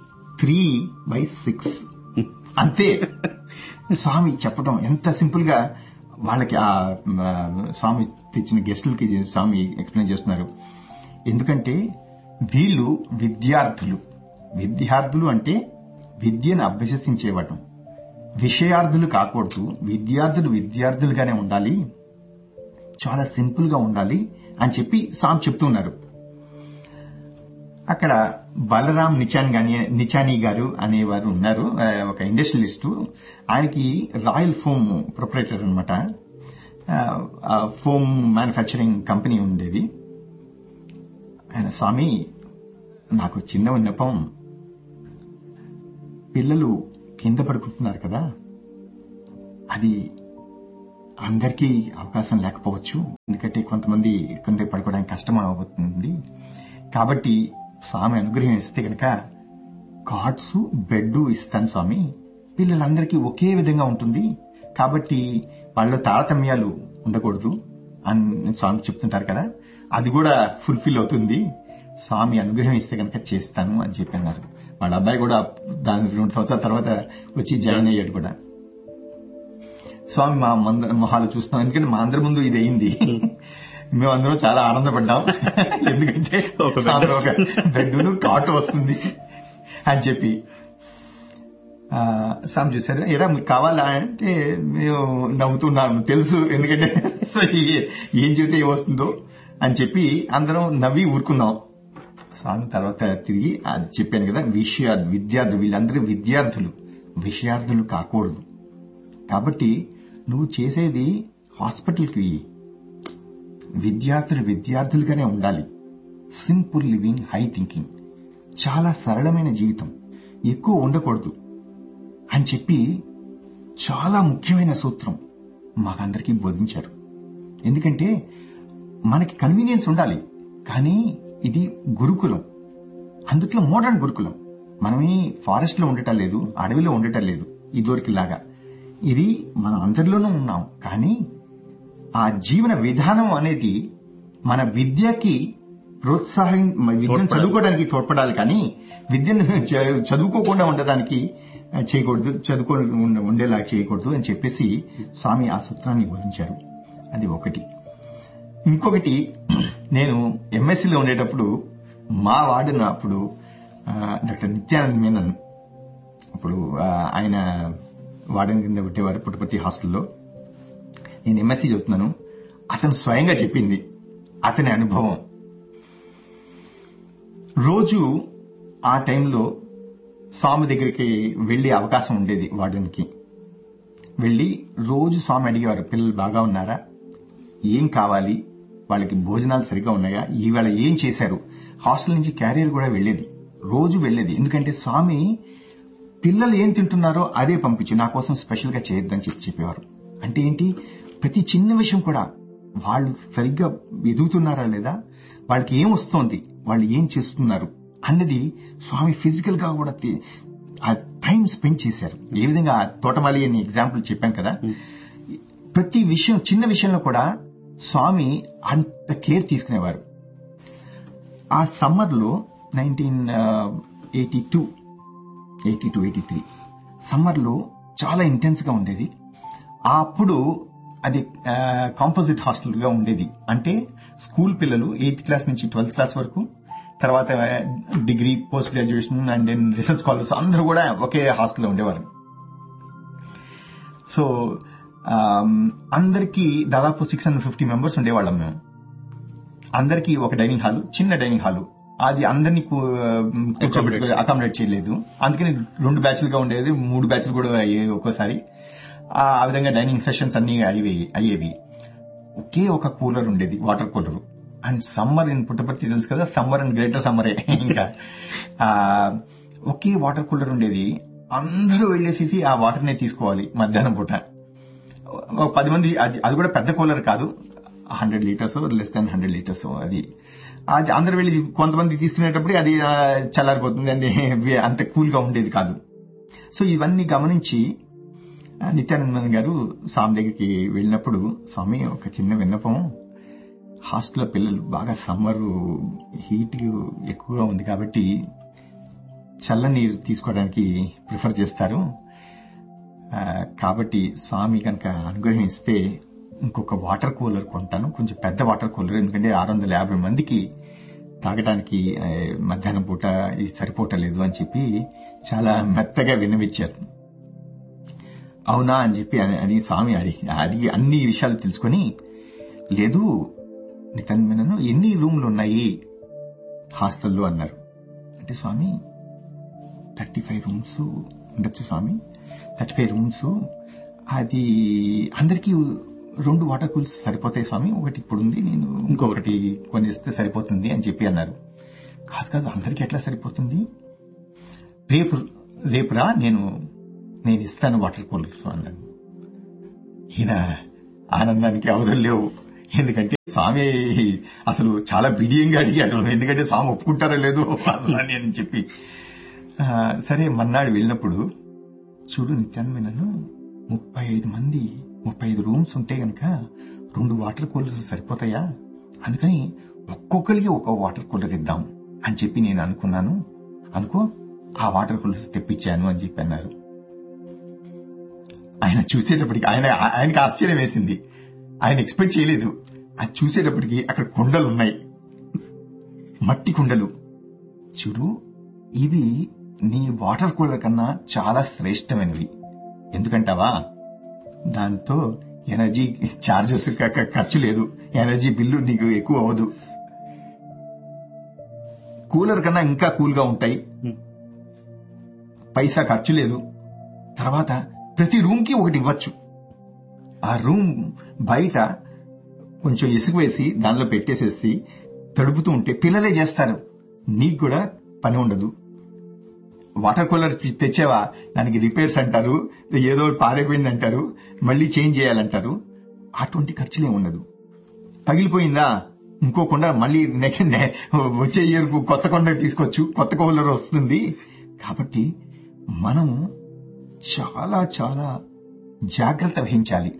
3/6 అంతే. స్వామి చెప్పడం ఎంత సింపుల్ గా వాళ్ళకి ఆ స్వామి తెచ్చిన గెస్టులకి స్వామి ఎక్స్ప్లెయిన్ చేస్తున్నారు. ఎందుకంటే వీళ్ళు విద్యార్థులు అంటే విద్యను అభ్యసించేవాడు. విషయార్థులు కాకూడదు. విద్యార్థులుగానే ఉండాలి, చాలా సింపుల్ గా ఉండాలి అని చెప్పి స్వామి చెప్తున్నారు. అక్కడ బలరాం నిచానీ గారు అనేవారు ఉన్నారు, ఒక ఇండస్ట్రియలిస్టు. ఆయనకి రాయల్ ఫోమ్ ప్రొపరేటర్ అనమాట. ఫోమ్ మ్యానుఫ్యాక్చరింగ్ కంపెనీ ఉండేది. ఆయన స్వామి నాకు చిన్న విన్నపం, పిల్లలు కింద పడుకుంటున్నారు కదా, అది అందరికీ అవకాశం లేకపోవచ్చు. ఎందుకంటే కొంతమంది కింద పడుకోవడానికి కష్టం అవుతుంది. కాబట్టి స్వామి అనుగ్రహం ఇస్తే కనుక కార్డ్స్, బెడ్ ఇస్తాను స్వామి. పిల్లలందరికీ ఒకే విధంగా ఉంటుంది కాబట్టి వాళ్ళ తారతమ్యాలు ఉండకూడదు అని స్వామి చెప్తుంటారు కదా, అది కూడా ఫుల్ఫిల్ అవుతుంది. స్వామి అనుగ్రహం ఇస్తే కనుక చేస్తాను అని చెప్పన్నారు. వాళ్ళ అబ్బాయి కూడా దాని 2 సంవత్సరాల తర్వాత వచ్చి జాయిన్ అయ్యాడు కూడా. స్వామి మా మొహాలు చూస్తాం, ఎందుకంటే మా అందరి ముందు ఇది అయింది. మేమందరం చాలా ఆనందపడ్డాం. ఎందుకంటే ఒక బెడ్ను కాటు వస్తుంది అని చెప్పి. స్వామి చూసారు, ఎరా మీకు కావాలా అంటే మేము నవ్వుతున్నాము, తెలుసు ఎందుకంటే ఏం చెబితే ఏమొస్తుందో అని చెప్పి అందరం నవ్వి ఊరుకున్నాం. స్వామి తర్వాత తిరిగి అది చెప్పాను కదా, విద్యార్థులు, వీళ్ళందరూ విషయార్థులు కాకూడదు. కాబట్టి నువ్వు చేసేది హాస్పిటల్కి విద్యార్థులుగానే ఉండాలి. సింపుల్ లివింగ్, హై థింకింగ్, చాలా సరళమైన జీవితం, ఎక్కువ ఉండకూడదు అని చెప్పి చాలా ముఖ్యమైన సూత్రం మాకందరికీ బోధించారు. ఎందుకంటే మనకి కన్వీనియన్స్ ఉండాలి, కానీ ఇది గురుకులం, అందుట్లో మోడర్న్ గురుకులం. మనమే ఫారెస్ట్ లో ఉండటం లేదు, అడవిలో ఉండటం లేదు ఇదివరకులాగా. ఇది మన అందరిలోనూ ఉన్నాం, కానీ ఆ జీవన విధానం అనేది మన విద్యకి విద్యను చదువుకోవడానికి తోడ్పడాలి, కానీ విద్యను చదువుకోకుండా ఉండడానికి చేయకూడదు, ఉండేలా చేయకూడదు అని చెప్పేసి స్వామి ఆ సూత్రాన్ని బోధించారు. అది ఒకటి. ఇంకొకటి, నేను ఎంఎస్సీలో ఉండేటప్పుడు మా వార్డెన్ అప్పుడు డాక్టర్ నిత్యానంద్ మేనన్, అప్పుడు ఆయన వార్డెన్ కింద పెట్టేవారు పుట్టపర్తి హాస్టల్లో. నేను ఎంఎస్సీ చదువుతున్నాను, అతను స్వయంగా చెప్పింది అతని అనుభవం. రోజు ఆ టైంలో స్వామి దగ్గరికి వెళ్లే అవకాశం ఉండేది. వార్డెన్కి వెళ్లి రోజు స్వామి అడిగేవారు, పిల్లలు బాగా ఉన్నారా, ఏం కావాలి, వాళ్ళకి భోజనాలు సరిగ్గా ఉన్నాయా, ఈవేళ ఏం చేశారు. హాస్టల్ నుంచి క్యారియర్ కూడా రోజు వెళ్లేది. ఎందుకంటే స్వామి పిల్లలు ఏం తింటున్నారో అదే పంపించి నా కోసం స్పెషల్ గా చేయొద్దని చెప్పేవారు. అంటే ఏంటి, ప్రతి చిన్న విషయం కూడా వాళ్ళు సరిగ్గా ఎదుగుతున్నారా లేదా, వాళ్ళకి ఏం వస్తోంది, వాళ్ళు ఏం చేస్తున్నారు అన్నది స్వామి ఫిజికల్ గా కూడా ఆ టైం స్పెండ్ చేశారు. ఏ విధంగా తోటమాలి అని ఎగ్జాంపుల్ చెప్పాం కదా, ప్రతి విషయం, చిన్న విషయంలో కూడా స్వామి అంత కేర్ తీసుకునేవారు. ఆ సమ్మర్ లో 1982-83 సమ్మర్ లో చాలా ఇంటెన్స్ గా ఉండేది. అప్పుడు అది కాంపోజిట్ హాస్టల్ గా ఉండేది. అంటే స్కూల్ పిల్లలు 8th క్లాస్ నుంచి 12th క్లాస్ వరకు, తర్వాత degree, post graduation and then research scholars అందరూ కూడా ఒకే హాస్టల్లో ఉండేవారు. సో అందరికీ దాదాపు 650 మెంబర్స్ ఉండేవాళ్ళం మేము. అందరికీ ఒక డైనింగ్ హాల్, చిన్న డైనింగ్ హాల్, అది అందరినీ అకామిడేట్ చేయలేదు. అందుకని 2 బ్యాచ్లుగా ఉండేది, 3 బ్యాచ్లు కూడా అయ్యేవి ఒక్కోసారి. ఆ విధంగా డైనింగ్ సెషన్స్ అన్ని అయ్యేవి. ఒకే ఒక కూలర్ ఉండేది, water cooler. And summer in Puttaparthi తెలుసు కదా, సమ్మర్ అండ్ గ్రేటర్ సమ్మరే. ఇంకా ఒకే వాటర్ కూలర్ ఉండేది. అందరూ వెళ్లేసి ఆ వాటర్ నే తీసుకోవాలి మధ్యాహ్నం పూట. 10 మంది, అది కూడా పెద్ద కూలర్ కాదు, 100 లీటర్స్, లెస్ దాన్ 100 లీటర్స్. అది అందరు వెళ్లి కొంతమంది తీసుకునేటప్పుడు అది చల్లారిపోతుంది, అంత కూల్ గా ఉండేది కాదు. సో ఇవన్నీ గమనించి నిత్యానందన్ గారు స్వామి దగ్గరికి వెళ్ళినప్పుడు, స్వామి ఒక చిన్న విన్నపం, హాస్టల్లో పిల్లలు బాగా సమ్మర్ హీట్ ఎక్కువగా ఉంది కాబట్టి చల్లనీరు తీసుకోవడానికి ప్రిఫర్ చేస్తారు, కాబట్టి స్వామి కనుక అనుగ్రహిస్తే ఇంకొక వాటర్ కూలర్ కొంటాను, కొంచెం పెద్ద వాటర్ కూలర్, ఎందుకంటే 650 మందికి తాగడానికి మధ్యాహ్నం పూట ఇది సరిపోవటలేదు అని చెప్పి చాలా మెత్తగా విన్నవించారు. అవునా అని చెప్పి అని స్వామి అడిగి అన్ని విషయాలు తెలుసుకొని, లేదు నితన్మేనను ఎన్ని రూమ్లు ఉన్నాయి హాస్టల్లో అన్నారు. అంటే స్వామి 35 రూమ్స్ ఉండొచ్చు స్వామి, 35 రూమ్స్, అది అందరికీ 2 వాటర్ కూల్స్ సరిపోతాయి స్వామి, ఒకటి ఇప్పుడు ఉంది, నేను ఇంకొకటి కొనిస్తే సరిపోతుంది అని చెప్పి అన్నారు. కాదు అందరికీ ఎట్లా సరిపోతుంది, రేపురా నేను ఇస్తాను వాటర్ కూలర్ అన్నాడు. ఈయన ఆనందానికి అవధులు లేవు. ఎందుకంటే స్వామి అసలు చాలా బిడియంగా అడిగాడు, ఎందుకంటే స్వామి ఒప్పుకుంటారో లేదో అసలు అని చెప్పి. సరే మన్నాడు వెళ్ళినప్పుడు, చూడు నిత్యానందను 35 రూమ్స్ ఉంటే గనక 2 వాటర్ కూలర్స్ సరిపోతాయా, అందుకని ఒక్కొక్కరికి ఒక వాటర్ కూలర్ ఇద్దాం అని చెప్పి నేను అనుకున్నాను, అనుకో ఆ వాటర్ కూలర్స్ తెప్పించాను అని చెప్పి అన్నారు. ఆయన చూసేటప్పటికి ఆయనకి ఆశ్చర్యం వేసింది, ఆయన ఎక్స్పెక్ట్ చేయలేదు. అది చూసేటప్పటికి అక్కడ కుండలు ఉన్నాయి, మట్టి కుండలు. చూడు ఇవి నీ వాటర్ కూలర్ కన్నా చాలా శ్రేష్టమైనవి, ఎందుకంటావా దాంతో ఎనర్జీ ఛార్జెస్ ఖర్చు లేదు, ఎనర్జీ బిల్లు నీకు ఎక్కువ అవ్వదు, కూలర్ కన్నా ఇంకా కూల్గా ఉంటాయి, పైసా ఖర్చు లేదు. తర్వాత ప్రతి రూమ్ కి ఒకటి ఇవ్వచ్చు. ఆ రూమ్ బయట కొంచెం ఇసుక వేసి దానిలో పెట్టేసేసి తడుపుతూ ఉంటే పిల్లలే చేస్తారు, నీకు కూడా పని ఉండదు. వాటర్ కూలర్ తెచ్చావా, దానికి రిపేర్స్ అంటారు, ఏదో పాడైపోయింది అంటారు, మళ్ళీ చేంజ్ చేయాలంటారు, అటువంటి ఖర్చులే ఉండదు. పగిలిపోయిందా ఇంకో కొండ మళ్ళీ నెక్స్ట్ వచ్చే ఇయర్ కొత్త కొండ తీసుకోవచ్చు, కొత్త కూలర్ వస్తుంది. కాబట్టి మనము చాలా చాలా జాగ్రత్త వహించాలి.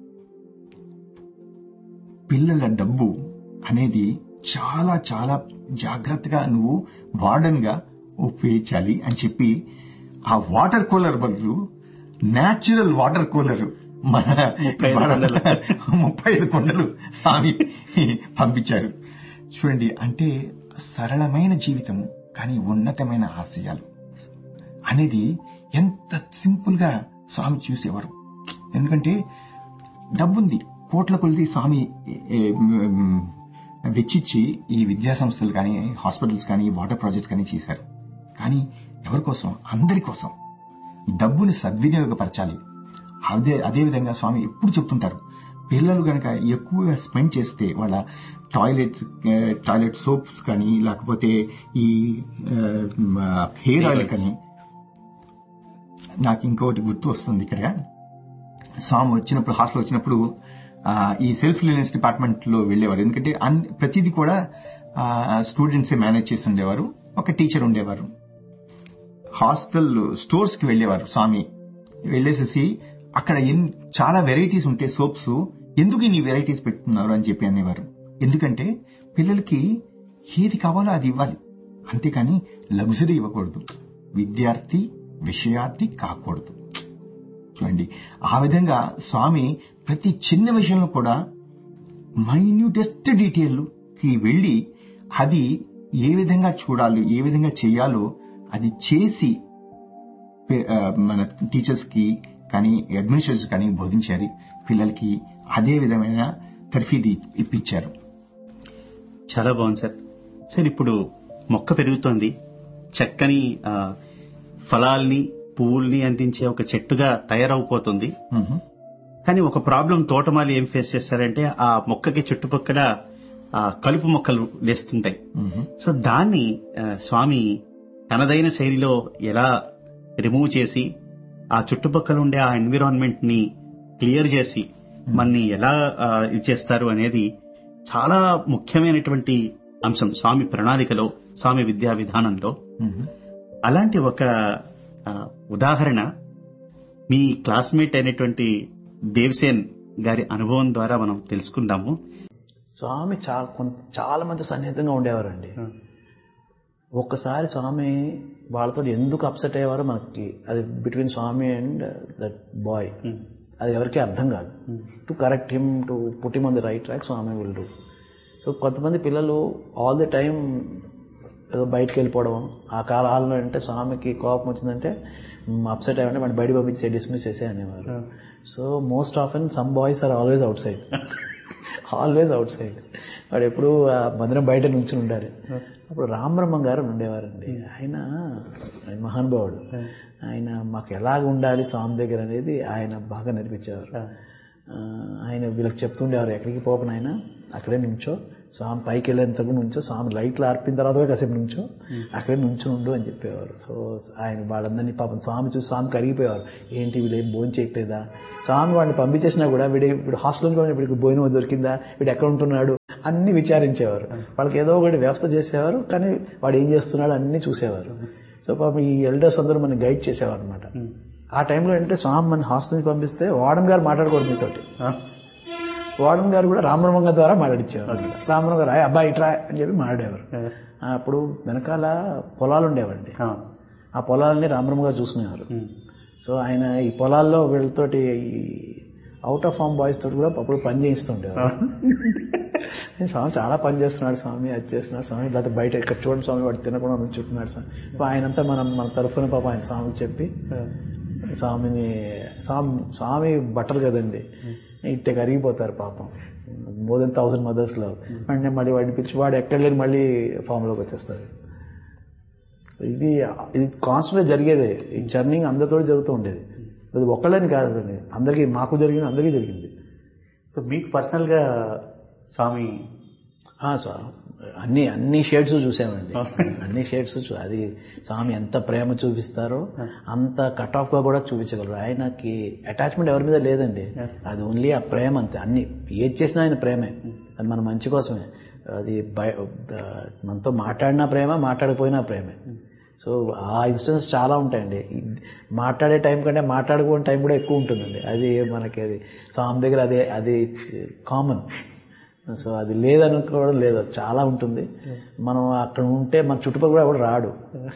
పిల్లల డబ్బు అనేది చాలా చాలా జాగ్రత్తగా నువ్వు వార్డెన్ గా ఉపయోగించాలి అని చెప్పి ఆ వాటర్ కూలర్ బదులు న్యాచురల్ వాటర్ కూలర్ మన 35 కొండలు స్వామి పంపించారు. చూడండి, అంటే సరళమైన జీవితం కానీ ఉన్నతమైన ఆశయాలు అనేది ఎంత సింపుల్ గా స్వామి చూసేవారు. ఎందుకంటే డబ్బుంది, కోట్ల కొలిది స్వామి వెచ్చిచ్చి ఈ విద్యా సంస్థలు కానీ, హాస్పిటల్స్ కానీ, వాటర్ ప్రాజెక్ట్స్ కానీ చేశారు. కానీ ఎవరి కోసం? అందరి కోసం. డబ్బుని సద్వినియోగపరచాలి. అదేవిధంగా స్వామి ఎప్పుడు చెప్తుంటారు, పిల్లలు గనక ఎక్కువగా స్పెండ్ చేస్తే వాళ్ళ టాయిలెట్ సోప్స్ కానీ, లేకపోతే ఈ హెయిర్ ఆయిల్ కానీ. నాకు ఇంకొకటి గుర్తు వస్తుంది ఇక్కడ. స్వామి వచ్చినప్పుడు, హాస్టల్ వచ్చినప్పుడు ఈ సెల్ఫ్ రిలయన్స్ డిపార్ట్మెంట్ లో వెళ్లేవారు. ఎందుకంటే ప్రతిదీ కూడా స్టూడెంట్సే మేనేజ్ చేసి ఉండేవారు, ఒక టీచర్ ఉండేవారు. హాస్టల్ స్టోర్స్ కి వెళ్లేవారు స్వామి. వెళ్లేసేసి అక్కడ చాలా వెరైటీస్ ఉంటే సోప్స్, ఎందుకు ఇన్ని వెరైటీస్ పెట్టుతున్నారు అని చెప్పి అనేవారు. ఎందుకంటే పిల్లలకి ఏది కావాలో అది ఇవ్వాలి, అంతేకాని లగ్జరీ ఇవ్వకూడదు. విద్యార్థి విషయార్థి కాకూడదు. చూడండి, ఆ విధంగా స్వామి ప్రతి చిన్న విషయంలో కూడా మైన్యూటెస్ట్ డీటెయిల్ కి వెళ్లి అది ఏ విధంగా చూడాలి, ఏ విధంగా చేయాలో అది చేసి మన టీచర్స్ కి కానీ, అడ్మినిస్ట్రేటర్స్ కానీ బోధించారు. పిల్లలకి అదే విధమైన తర్ఫీదు ఇప్పించారు. చాలా బాగుంది సార్. సార్, ఇప్పుడు మొక్క పెరుగుతోంది, చక్కని ఫలాల్ని పువ్వుల్ని అందించే ఒక చెట్టుగా తయారవుపోతుంది. కానీ ఒక ప్రాబ్లం తోటమాలి ఏం ఫేస్ చేస్తారంటే, ఆ మొక్కకి చుట్టుపక్కల కలుపు మొక్కలు లేస్తుంటాయి. సో దాన్ని స్వామి తనదైన శైలిలో ఎలా రిమూవ్ చేసి ఆ చుట్టుపక్కల ఉండే ఆ ఎన్విరాన్మెంట్ ని క్లియర్ చేసి మనని ఎలా ఇచ్చేస్తారు అనేది చాలా ముఖ్యమైనటువంటి అంశం స్వామి ప్రణాళికలో, స్వామి విద్యా విధానంలో. అలాంటి ఒక ఉదాహరణ మీ క్లాస్మేట్ అయినటువంటి దేవసేన్ గారి అనుభవం ద్వారా మనం తెలుసుకుందాము. స్వామి చాలా మంది సన్నిహితంగా ఉండేవారండి. ఒక్కసారి స్వామి వాళ్ళతో ఎందుకు అప్సెట్ అయ్యేవారో మనకి, అది between Swamy and that boy, అది ఎవరికీ అర్థం కాదు. To correct him, to put him on the right track Swamy will do. So కొంతమంది పిల్లలు ఆల్ ది టైం ఏదో బయటకు వెళ్ళిపోవడం, ఆ కాలంలో అంటే స్వామికి కోపం వచ్చిందంటే అప్సెట్ అయ్యంటే వాడిని బయట పంపించే డిస్మిస్ చేసే అనేవారు. So most often some boys are always out side, always out side. వాడు ఎప్పుడు మందిరం బయట నుంచి ఉండాలి. అప్పుడు రామబ్రహ్మం గారు ఉండేవారండి. ఆయన మహానుభావుడు. ఆయన మాకు ఎలాగ ఉండాలి స్వామి దగ్గర అనేది ఆయన బాగా నేర్పించేవారు. ఆయన వీళ్ళకి చెప్తుండేవారు, ఎక్కడికి పోపను ఆయన అక్కడే నుంచో, స్వామి పైకి వెళ్ళేంతకు నుంచో, స్వామి లైట్లు ఆర్పిన తర్వాత కాసేపు నుంచో అక్కడే నుంచుండు అని చెప్పేవారు. సో ఆయన వాళ్ళందరినీ పాపం స్వామి చూసి స్వామి కరిగిపోయేవారు. ఏంటి వీళ్ళు ఏం భోజనం చేయట్లేదా, స్వామి వాడిని పంపించేసినా కూడా వీడు హాస్టల్లో వీడికి భోజనం దొరికిందా, వీడు ఎక్కడ ఉంటున్నాడు అన్ని విచారించేవారు. వాళ్ళకి ఏదో ఒకటి వ్యవస్థ చేసేవారు, కానీ వాడు ఏం చేస్తున్నాడు అన్ని చూసేవారు. సో పాపం ఈ ఎల్డర్స్ అందరూ మనకి గైడ్ చేసేవారు అనమాట. ఆ టైంలో ఏంటంటే స్వామి మన హాస్టల్ నుంచి పంపిస్తే వార్డెన్ గారు మాట్లాడుకోరు మీతోటి. వార్డెన్ గారు కూడా రామబ్రహ్మ ద్వారా మాట్లాడించేవారు. రామబ్రహ్మ గారు అబ్బాయి ఇట్రా అని చెప్పి మాట్లాడేవారు. అప్పుడు వెనకాల పొలాలు ఉండేవండి, ఆ పొలాలని రామబ్రహ్మ గారు చూసుకునేవారు. సో ఆయన ఈ పొలాల్లో వీళ్ళతోటి అవుట్ ఆఫ్ ఫామ్ బాయ్స్ తోటి కూడా అప్పుడు పని చేయిస్తుండేవారు. స్వామి చాలా పని చేస్తున్నాడు స్వామి, అది చేస్తున్నాడు స్వామి, లేకపోతే బయట ఇక్కడ చూడండి స్వామి వాడు తినకుండా చుట్టున్నాడు స్వామి. ఆయనంతా మన తరఫున పాప ఆయన స్వామికి చెప్పి స్వామి బట్టలు కదండి ఇట్టే కరిగిపోతారు పాపం, మోర్ దెన్ 1000 mothers లో. అంటే మళ్ళీ వాడిని పిలిచి వాడు ఎక్కడ లేని మళ్ళీ ఫామ్లోకి వచ్చేస్తారు. ఇది కాన్స్టెంట్గా జరిగేదే. ఈ జర్నింగ్ అందరితో జరుగుతూ ఉండేది, అది ఒక్కళ్ళని కాదు, అందరికీ మాకు జరిగింది, అందరికీ జరిగింది. సో మీకు పర్సనల్ గా స్వామి అన్ని షేడ్స్ చూసామండి, అన్ని షేడ్స్ అది స్వామి ఎంత ప్రేమ చూపిస్తారో అంత కట్ ఆఫ్ గా కూడా చూపించగలరు. ఆయనకి అటాచ్మెంట్ ఎవరి మీద లేదండి, అది ఓన్లీ ఆ ప్రేమ అంతే. అన్ని ఏది చేసినా ఆయన ప్రేమే, అది మన మంచి కోసమే. అది మనతో మాట్లాడినా ప్రేమ, మాట్లాడకపోయినా ప్రేమే. సో ఆ ఇన్సిడెన్స్ చాలా ఉంటాయండి. మాట్లాడే టైం కంటే మాట్లాడుకునే టైం కూడా ఎక్కువ ఉంటుందండి. అది మనకి అది స్వామి దగ్గర అది కామన్. సో అది లేదనుకోవడం లేదు, చాలా ఉంటుంది. మనం అక్కడ ఉంటే మన చుట్టుపక్కల కూడా ఎవరు రాడు,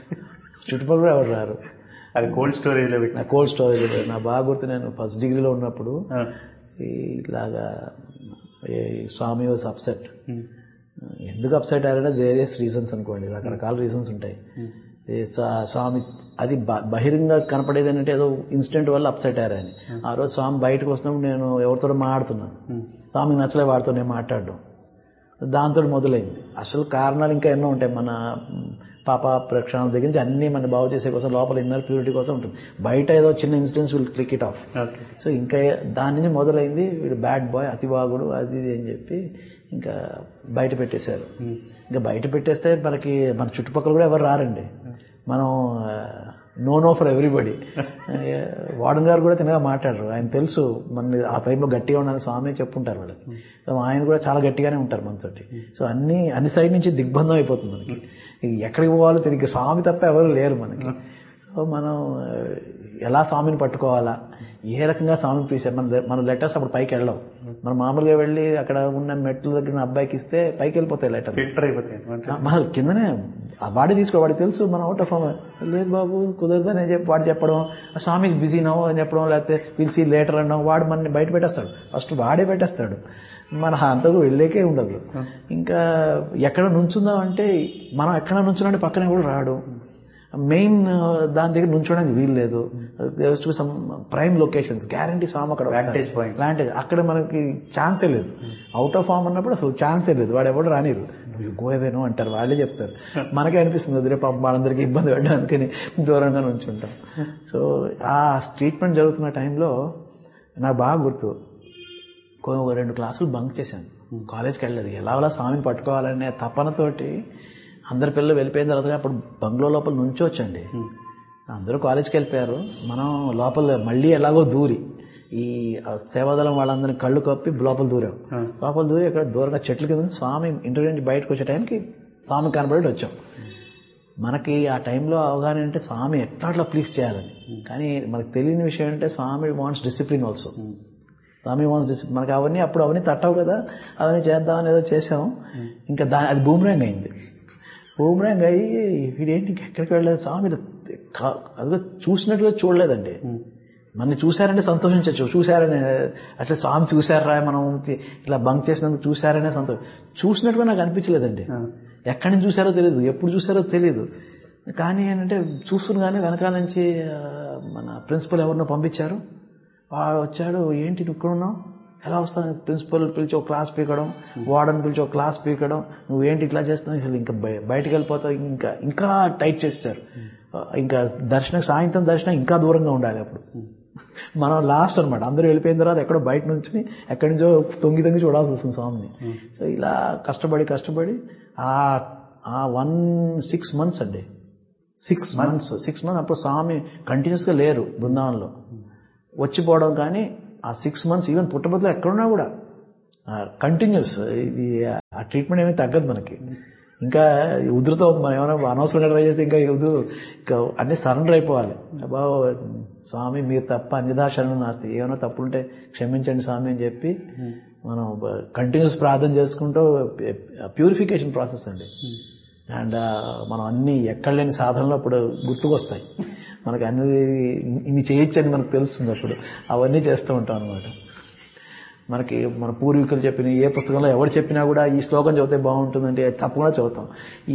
అది కోల్డ్ స్టోరేజ్ లో పెట్టిన. కోల్డ్ స్టోరేజ్ నా బాగా గుర్తు, నేను ఫస్ట్ డిగ్రీలో ఉన్నప్పుడు ఇలాగా స్వామి వాజ్ అప్సెట్. ఎందుకు అప్సెట్ అయ్యారంటే వేరియస్ రీజన్స్ అనుకోండి, రకరకాల రీజన్స్ ఉంటాయి. స్వామి అది బహిరంగ కనపడేది ఏంటంటే ఏదో ఇన్సిడెంట్ వల్ల అప్సెట్ అయ్యారని. ఆ రోజు స్వామి బయటకు వస్తున్నప్పుడు నేను ఎవరితో మాట్లాడుతున్నాను, స్వామికి నచ్చలే వాడితో నేను మాట్లాడడం, దాంతో మొదలైంది. అసలు కారణాలు ఇంకా ఎన్నో ఉంటాయి, మన పాప ప్రక్షాళన దగ్గర నుంచి అన్ని మన బాగు చేసే కోసం, లోపల ఇన్నర్ ప్యూరిటీ కోసం ఉంటుంది. బయట ఏదో చిన్న incidents will click it of. So ఇంకా దాని నుంచి మొదలైంది వీడు బ్యాడ్ బాయ్, అతివాగుడు, అది ఇది అని చెప్పి ఇంకా బయట పెట్టేశారు. ఇంకా బయట పెట్టేస్తే మనకి మన చుట్టుపక్కల కూడా ఎవరు రారండి, మనం నో ఫర్ ఎవ్రీబడి. వార్డెన్ గారు కూడా తినగా మాట్లాడరు, ఆయన తెలుసు మన ఆ టైంలో గట్టిగా ఉండాలని స్వామి చెప్పుంటారు వాళ్ళకి. సో ఆయన కూడా చాలా గట్టిగానే ఉంటారు మనతోటి. సో అన్ని సైడ్ నుంచి దిగ్బంధం అయిపోతుంది మనకి, ఎక్కడికి పోవాలో తిరిగి స్వామి తప్ప ఎవరు లేరు మనకి. సో మనం ఎలా స్వామిని పట్టుకోవాలా, ఏ రకంగా స్వామిని పిలిచారు. మన లెటర్స్ అప్పుడు పైకి వెళ్ళవు, మనం మామూలుగా వెళ్ళి అక్కడ ఉన్న మెట్ల దగ్గర అబ్బాయికి ఇస్తే పైకి వెళ్ళిపోతాయి లెటర్, ఫిల్టర్ అయిపోతాయి. కిందనే వాడి తీసుకో, వాడికి తెలుసు మన అవుట్ ఆఫ్ ఫామ్. లేదు బాబు కుదరదని చెప్పి వాడు చెప్పడం, స్వామి ఇస్ బిజీ నో అని చెప్పడం, లేకపోతే విల్ సీ లేటర్ అనడం, వాడు మనని బయట పెట్టేస్తాడు, ఫస్ట్ వాడే పెట్టేస్తాడు, మన అంతకు వెళ్ళేకే ఉండదు. ఇంకా ఎక్కడ నుంచుందాం అంటే మనం ఎక్కడ నుంచున్నాంటే పక్కనే కూడా రాడు, మెయిన్ దాని దగ్గర నుంచోడానికి వీలు లేదు. ప్రైమ్ లొకేషన్స్ గ్యారంటీ స్వామి అక్కడ వాంటేజ్, అక్కడ మనకి ఛాన్సే లేదు. అవుట్ ఆఫ్ ఫామ్ అన్నప్పుడు అసలు ఛాన్సే లేదు, వాడు ఎవరు రానిరు, గోయేవేనో అంటారు, వాళ్ళే చెప్తారు. మనకే అనిపిస్తుంది వదిలే పాపం వాళ్ళందరికీ ఇబ్బంది పడ్డా, అందుకని దూరంగా నుంచుంటాం. సో ఆ ట్రీట్మెంట్ జరుగుతున్న టైంలో నాకు బాగా గుర్తు, 2 క్లాసులు బంక్ చేశాను, కాలేజ్కి వెళ్ళలేదు. ఎలా స్వామిని పట్టుకోవాలనే తపనతోటి అందరి పిల్లలు వెళ్ళిపోయిన తర్వాత అప్పుడు బంగ్లో లోపల నుంచోవచ్చండి, అందరూ కాలేజ్కి వెళ్ళిపోయారు. మనం లోపల మళ్ళీ ఎలాగో దూరి ఈ సేవాదళం వాళ్ళందరినీ కళ్ళు కప్పి లోపల దూరాం. లోపల దూరి ఇక్కడ దూరంగా చెట్ల కింద స్వామి ఇంటర్వ్యూ నుంచి బయటకు వచ్చే టైంకి స్వామి కనబడి వచ్చాం. మనకి ఆ టైంలో అవగాహన అంటే స్వామి ఎట్లా ప్లీజ్ చేయాలని, కానీ మనకు తెలియని విషయం అంటే స్వామి వాంట్స్ డిసిప్లిన్ ఆల్సో. స్వామి వాంట్స్ డిసిప్లిన్. మనకి అవన్నీ తట్టవు కదా, అవన్నీ చేద్దామని ఏదో చేసాం. ఇంకా అది బూమరాంగ్ అయింది. బూమరాంగ్ అయ్యి వీడేంటి ఎక్కడికి వెళ్ళలేదు, స్వామి అదిగో చూసినట్టుగా చూడలేదండి. మనని చూశారంటే సంతోషించచ్చు, చూశారనే అట్లా స్వామి చూశారా మనం ఇట్లా బంక్ చేసినందుకు చూశారనే సంతోషం, చూసినట్టుగా నాకు అనిపించలేదండి. ఎక్కడి నుంచి చూశారో తెలియదు, ఎప్పుడు చూశారో తెలియదు. కానీ ఏంటంటే చూస్తుండగానే వెనకాల నుంచి మన ప్రిన్సిపల్ ఎవరినో పంపించారు, వాడు వచ్చాడు, ఏంటి నువ్వు ఇక్కడ ఉన్నావు, ఎలా వస్తాను, ప్రిన్సిపల్ పిలిచి ఒక క్లాస్ పీకడం, వార్డెన్ పిలిచి ఒక క్లాస్ పీకడం, నువ్వేంటి ఇట్లా చేస్తున్నావు, అసలు ఇంకా బయటకు వెళ్ళిపోతావు, ఇంకా టైట్ చేస్తారు. ఇంకా సాయంత్రం దర్శనం ఇంకా దూరంగా ఉండాలి. అప్పుడు మనం లాస్ట్ అనమాట. అందరూ వెళ్ళిపోయిన తర్వాత ఎక్కడో బయట నుంచి ఎక్కడి నుంచో తొంగి చూడాల్సి వస్తుంది స్వామిని. సో ఇలా కష్టపడి ఆ 6 months అండి, 6 months అప్పుడు స్వామి కంటిన్యూస్ గా లేరు బృందావనంలో, వచ్చిపోవడం. కానీ ఆ 6 months ఈవెన్ పుట్టబొద్దులో ఎక్కడున్నా కూడా కంటిన్యూస్. ఇది ఆ ట్రీట్మెంట్ ఏమీ తగ్గదు మనకి. ఇంకా ఉధృతం అవుతుంది. మనం ఏమైనా అనవసరంగా ట్రై చేస్తే ఇంకా ఇంకా అన్ని సరెండర్ అయిపోవాలి. బాబు స్వామి మీరు తప్ప అన్యథా శరణం నాస్తి, ఏమైనా తప్పులుంటే క్షమించండి స్వామి అని చెప్పి మనం కంటిన్యూస్ ప్రార్థన చేసుకుంటూ ప్యూరిఫికేషన్ ప్రాసెస్ అండి. అండ్ మనం అన్ని ఎక్కడ లేని సాధనలు అప్పుడు గుర్తుకొస్తాయి మనకి. అన్ని ఇన్ని చేయొచ్చని మనకు తెలుస్తుంది అప్పుడు. అవన్నీ చేస్తూ ఉంటాం అనమాట. మనకి మన పూర్వీకులు చెప్పిన ఏ పుస్తకంలో ఎవరు చెప్పినా కూడా ఈ శ్లోకం చదివితే బాగుంటుందంటే తప్పకుండా చదువుతాం.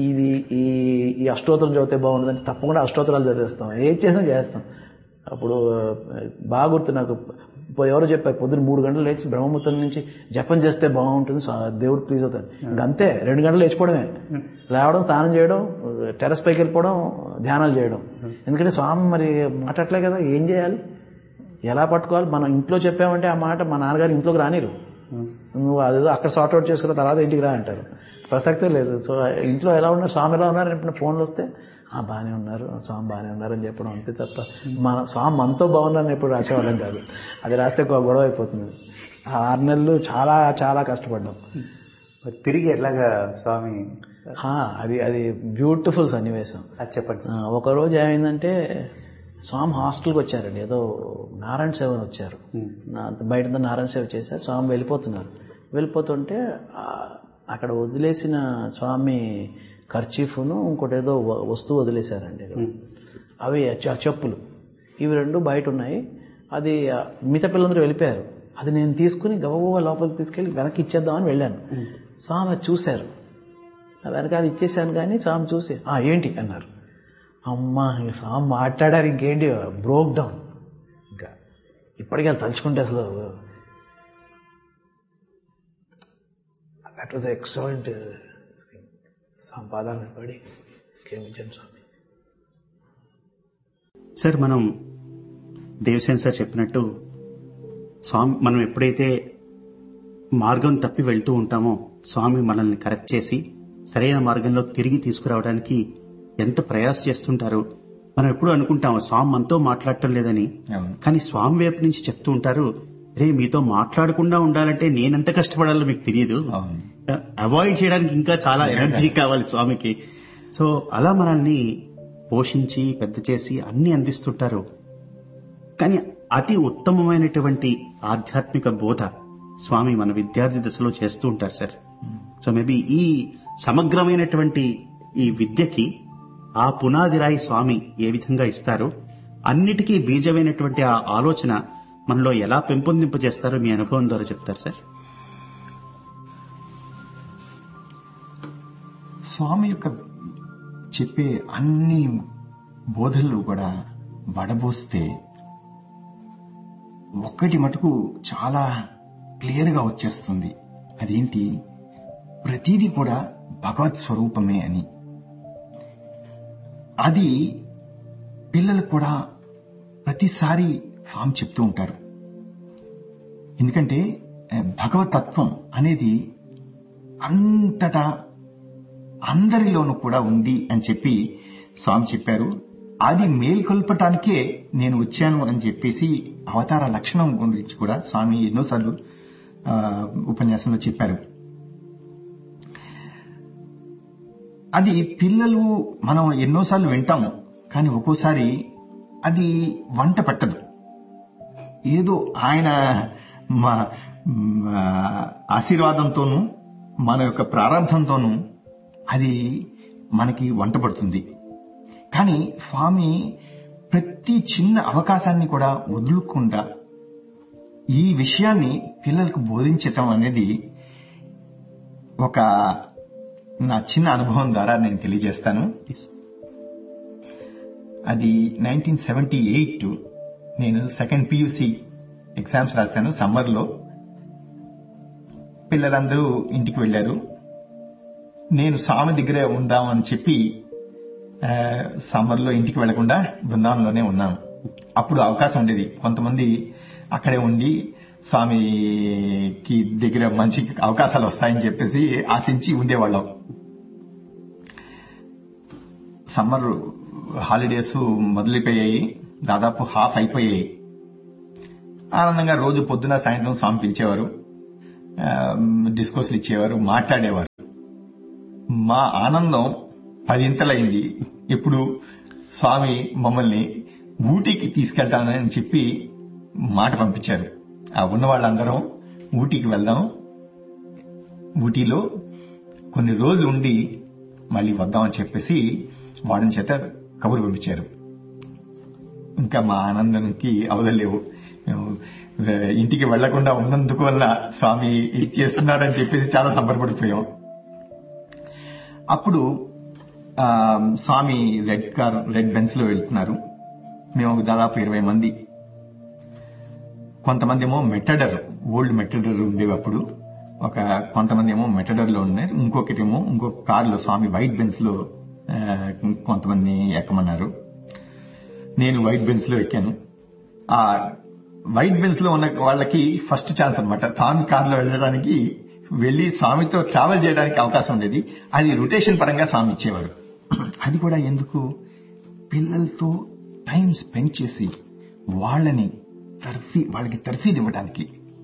ఈ అష్టోత్తరం చదివితే బాగుంటుందంటే తప్పకుండా అష్టోత్తరాలు చదివేస్తాం. ఏది చేసినా చేస్తాం. అప్పుడు బాగా గుర్తు నాకు, ఎవరో చెప్పారు పొద్దున్న 3 గంటలు లేచి బ్రహ్మముహూర్తం నుంచి జపం చేస్తే బాగుంటుంది, దేవుడు ప్లీజ్ అవుతాడు. ఇంకంతే 2 గంటలు లేచిపోవడమే, లేవడం, స్నానం చేయడం, టెర్రస్ పైకి వెళ్ళిపోవడం, ధ్యానాలు చేయడం. ఎందుకంటే స్వామి మరి మాట్లాడలే కదా, ఏం చేయాలి, ఎలా పట్టుకోవాలి. మనం ఇంట్లో చెప్పామంటే ఆ మాట మా నాన్నగారు ఇంట్లోకి రానిరు. నువ్వు అదేదో అక్కడ సార్ట్అవుట్ చేసుకున్న తర్వాత ఇంటికి రా అంటారు. ప్రసక్తే లేదు. సో ఇంట్లో ఎలా ఉన్నారు, స్వామి ఎలా ఉన్నారు అని ఫోన్లు వస్తే బాగానే ఉన్నారు, స్వామి బాగానే ఉన్నారు అని చెప్పడం అంతే తప్ప మన స్వామి మనతో బాగున్నారని ఎప్పుడు రాసేవాళ్ళం కాదు. అది రాస్తే గొడవ అయిపోతుంది. ఆ 6 నెలలు చాలా చాలా కష్టపడ్డాం. తిరిగి ఎలాగా స్వామి అది బ్యూటిఫుల్ సన్నివేశం. అది చెప్పండి. ఒకరోజు ఏమైందంటే స్వామి హాస్టల్కి వచ్చారండి, ఏదో నారాయణ సేవని వచ్చారు. బయట నారాయణ సేవ చేశారు. స్వామి వెళ్ళిపోతుంటే అక్కడ వదిలేసిన స్వామి కర్చీఫ్ను ఇంకోటి ఏదో వస్తువు వదిలేశారండి. అవి చెప్పులు, ఇవి 2 బయట ఉన్నాయి. అది మిగతా పిల్లలందరూ వెళ్ళిపోయారు. అది నేను తీసుకుని గబగబా లోపలికి తీసుకెళ్ళి వెనక్కి ఇచ్చేద్దామని వెళ్ళాను. స్వామి అది చూశారు. వెనకాల ఇచ్చేసాను. కానీ స్వామి చూసి ఏంటి అన్నారు. అమ్మా స్వామి మాట్లాడారు, ఇంకేంటి, బ్రోక్ డౌన్. ఇంకా ఇప్పటికీ అది తలుచుకుంటే అసలు దట్ వాజ్ ఎక్సలెంట్ సంపాదన పడి క్షమించండి స్వామి. సార్, మనం దేవసేన సార్ చెప్పినట్టు స్వామి మనం ఎప్పుడైతే మార్గం తప్పి వెళ్తూ ఉంటామో స్వామి మనల్ని కరెక్ట్ చేసి సరైన మార్గంలో తిరిగి తీసుకురావడానికి ఎంత ప్రయాస చేస్తుంటారు. మనం ఎప్పుడు అనుకుంటాము స్వామి మనతో మాట్లాడటం లేదని, కానీ స్వామి వైపు నుంచి చెప్తూ ఉంటారు, రే మీతో మాట్లాడకుండా ఉండాలంటే నేనెంత కష్టపడాలో మీకు తెలియదు, అవాయిడ్ చేయడానికి ఇంకా చాలా ఎనర్జీ కావాలి స్వామికి. సో అలా మనల్ని పోషించి పెద్ద చేసి అన్ని అందిస్తుంటారు. కానీ అతి ఉత్తమమైనటువంటి ఆధ్యాత్మిక బోధ స్వామి మన విద్యార్థి దశలో చేస్తూ ఉంటారు సార్. సో మేబీ ఈ సమగ్రమైనటువంటి ఈ విద్యకి ఆ పునాది రాయి స్వామి ఏ విధంగా ఇస్తారు, అన్నిటికీ బీజమైనటువంటి ఆ ఆలోచన మనలో ఎలా పెంపొందింపజేస్తారో మీ అనుభవం ద్వారా చెప్తారు సార్. స్వామి యొక్క చెప్పే అన్ని బోధనలు కూడా వడబోస్తే ఒక్కటి మటుకు చాలా క్లియర్గా వచ్చేస్తుంది. అదేంటి, ప్రతిదీ కూడా భగవత్ స్వరూపమే అని. అది పిల్లలకు కూడా ప్రతిసారి స్వామి చెప్తూ ఉంటారు. ఎందుకంటే భగవతత్వం అనేది అంతటా అందరిలోనూ కూడా ఉంది అని చెప్పి స్వామి చెప్పారు. అది మేల్కొల్పటానికే నేను వచ్చాను అని చెప్పేసి అవతార లక్షణం గురించి కూడా స్వామి ఎన్నోసార్లు ఉపన్యాసంలో చెప్పారు. అది పిల్లలు మనం ఎన్నోసార్లు వింటాము, కానీ ఒక్కోసారి అది వంట పట్టదు. ఏదో ఆయన ఆశీర్వాదంతోనూ మన యొక్క ప్రారంభంతోనూ అది మనకి వంట పడుతుంది. కానీ స్వామి ప్రతి చిన్న అవకాశాన్ని కూడా వదులుకుండా ఈ విషయాన్ని పిల్లలకు బోధించటం అనేది ఒక నా చిన్న అనుభవం ద్వారా నేను తెలియజేస్తాను. అది 1978 నేను 2nd PUC ఎగ్జామ్స్ రాశాను. సమ్మర్లో పిల్లలందరూ ఇంటికి వెళ్లారు. నేను స్వామి దగ్గరే ఉందామని చెప్పి సమ్మర్లో ఇంటికి వెళ్లకుండా బృందావనంలోనే ఉన్నాను. అప్పుడు అవకాశం ఉండేది. కొంతమంది అక్కడే ఉండి స్వామికి దగ్గర మంచి అవకాశాలు వస్తాయని చెప్పేసి ఆశించి ఉండేవాళ్ళం. సమ్మర్ హాలిడేస్ మొదలైపోయాయి, దాదాపు హాఫ్ అయిపోయాయి. ఆనందంగా రోజు పొద్దున సాయంత్రం స్వామి పిలిచేవారు, డిస్కోస్లు ఇచ్చేవారు, మాట్లాడేవారు. మా ఆనందం 10 ఇంతలైంది. ఇప్పుడు స్వామి మమ్మల్ని ఊటీకి తీసుకెళ్తానని చెప్పి మాట పంపించారు. ఆ ఉన్న వాళ్ళందరం ఊటీకి వెళ్దాం, ఊటీలో కొన్ని రోజులు ఉండి మళ్ళీ వద్దామని చెప్పేసి వాడిని చేత కబురు పంపించారు. ఇంకా మా ఆనందానికి అవదలేవు. ఇంటికి వెళ్లకుండా ఉన్నందుకు వల్ల స్వామి ఇది చేస్తున్నారని చెప్పేసి చాలా సంబరపడిపోయాం. అప్పుడు స్వామి రెడ్ బెన్స్ లో వెళ్తున్నారు. మేము దాదాపు 20 మంది. కొంతమంది ఏమో మెటడర్, ఓల్డ్ మెటడర్ ఉండేవి అప్పుడు. కొంతమంది ఏమో మెటడర్ లో ఉన్నారు, ఇంకొక కారులో స్వామి వైట్ బెన్స్ లో కొంతమంది ఎక్కమన్నారు. నేను వైట్ బెన్స్ లో ఎక్కాను. ఆ వైట్ బెన్స్ లో ఉన్న వాళ్ళకి ఫస్ట్ ఛాన్స్ అనమాట. స్వామి కారులో వెళ్ళడానికి, వెళ్లి స్వామితో ట్రావెల్ చేయడానికి అవకాశం ఉండేది. అది రొటేషన్ పరంగా స్వామి ఇచ్చేవారు. అది కూడా ఎందుకు, పిల్లలతో టైం స్పెండ్ చేసి వాళ్ళకి తర్ఫీదు ఇవ్వడానికి.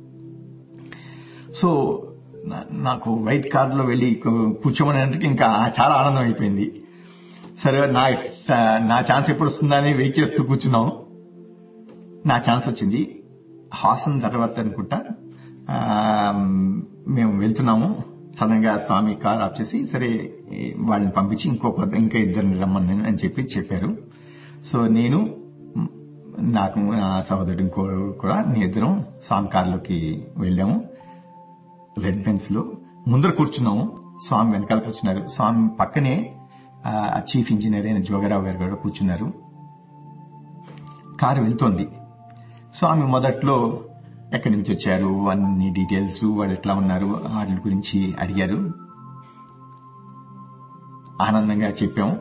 సో నాకు వైట్ కారులో వెళ్లి కూర్చోమనేందుకు ఇంకా చాలా ఆనందం అయిపోయింది. సరే నా ఛాన్స్ ఎప్పుడు వస్తుందా అని వెయిట్ చేస్తూ కూర్చున్నాం. నా ఛాన్స్ వచ్చింది. హాసన్ తర్వాత అనుకుంటా మేము వెళ్తున్నాము. సడన్ గా స్వామి కార్ ఆఫ్ చేసి సరే వాళ్ళని పంపించి ఇంకా ఇద్దరిని రమ్మని అని చెప్పారు. సో నేను, నాకు నా సహోదరుడు కూడా మీ ఇద్దరం స్వామి కార్లోకి వెళ్ళాము. రెడ్ బెన్స్ లో ముందర కూర్చున్నాము, స్వామి వెనకాల కూర్చున్నారు. స్వామి పక్కనే చీఫ్ ఇంజనీర్ అయిన జోగరావు గారు కూడా కూర్చున్నారు. కారు వెళ్తోంది. స్వామి మొదట్లో ఎక్కడి నుంచి వచ్చారు అన్ని డీటెయిల్స్, వాళ్ళు ఎట్లా ఉన్నారు వాటి గురించి అడిగారు. ఆనందంగా చెప్పాము.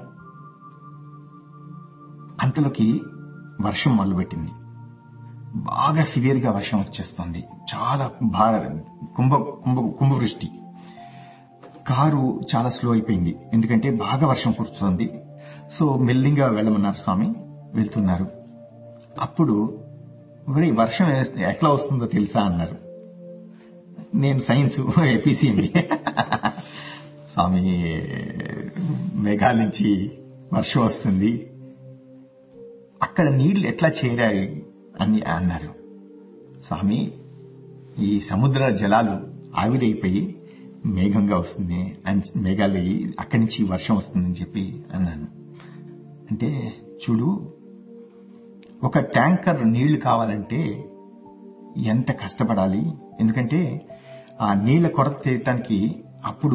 అంతలోకి వర్షం మొదలుపెట్టింది. బాగా సివియర్ గా వర్షం వచ్చేస్తోంది. చాలా కుంభవృష్టి. కారు చాలా స్లో అయిపోయింది, ఎందుకంటే బాగా వర్షం కురుస్తోంది. సో మెల్లిగా వెళ్ళమన్నారు స్వామి. వెళ్తున్నారు. అప్పుడు వర్షం ఎట్లా వస్తుందో తెలుసా అన్నారు. నేను సైన్స్ ఎపిసిఎంబి. స్వామి మేఘాల నుంచి వర్షం వస్తుంది, అక్కడ నీళ్లు ఎట్లా చేరాయి అని అన్నారు. స్వామి, ఈ సముద్ర జలాలు ఆవిరైపోయి మేఘంగా వస్తుంది, మేఘాలు అక్కడి నుంచి వర్షం వస్తుందని చెప్పి అన్నాను. అంటే చూడు, ఒక ట్యాంకర్ నీళ్లు కావాలంటే ఎంత కష్టపడాలి. ఎందుకంటే ఆ నీళ్ల కొరత తీయటానికి ఇప్పుడు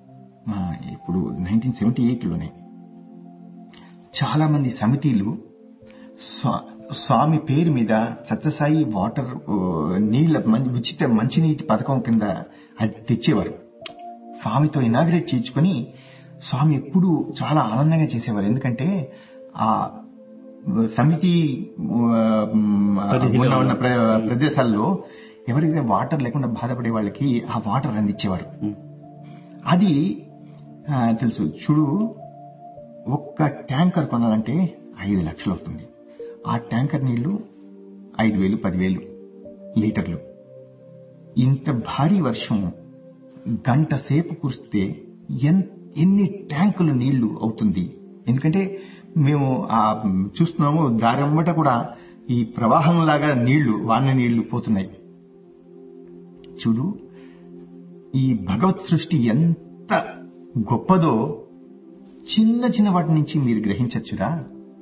1978లోనే చాలా మంది సమితిలు స్వామి పేరు మీద సత్యసాయి వాటర్ నీళ్ల ఉచిత మంచినీటి పథకం కింద అది తెచ్చేవారు. స్వామితో ఇనాగ్రేట్ చేయించుకుని స్వామి ఎప్పుడూ చాలా ఆనందంగా చేసేవారు. ఎందుకంటే ఆ సమితి ఉన్న ప్రదేశాల్లో ఎవరైతే వాటర్ లేకుండా బాధపడే వాళ్ళకి ఆ వాటర్ అందించేవారు. అది తెలుసు. చూడు, ఒక్క ట్యాంకర్ కొనాలంటే 5 లక్షలు అవుతుంది. ఆ ట్యాంకర్ నీళ్లు 5,000, 10,000 లీటర్లు. ఇంత భారీ వర్షం గంట సేపు కురిస్తే ఎన్ని ట్యాంకులు నీళ్లు అవుతుంది. ఎందుకంటే మేము చూస్తున్నాము, దారెమ్మట కూడా ఈ ప్రవాహం లాగా వాన నీళ్లు పోతున్నాయి. చూడు, ఈ భగవత్ సృష్టి ఎంత గొప్పదో చిన్న చిన్న వాటి నుంచి మీరు గ్రహించచ్చురా.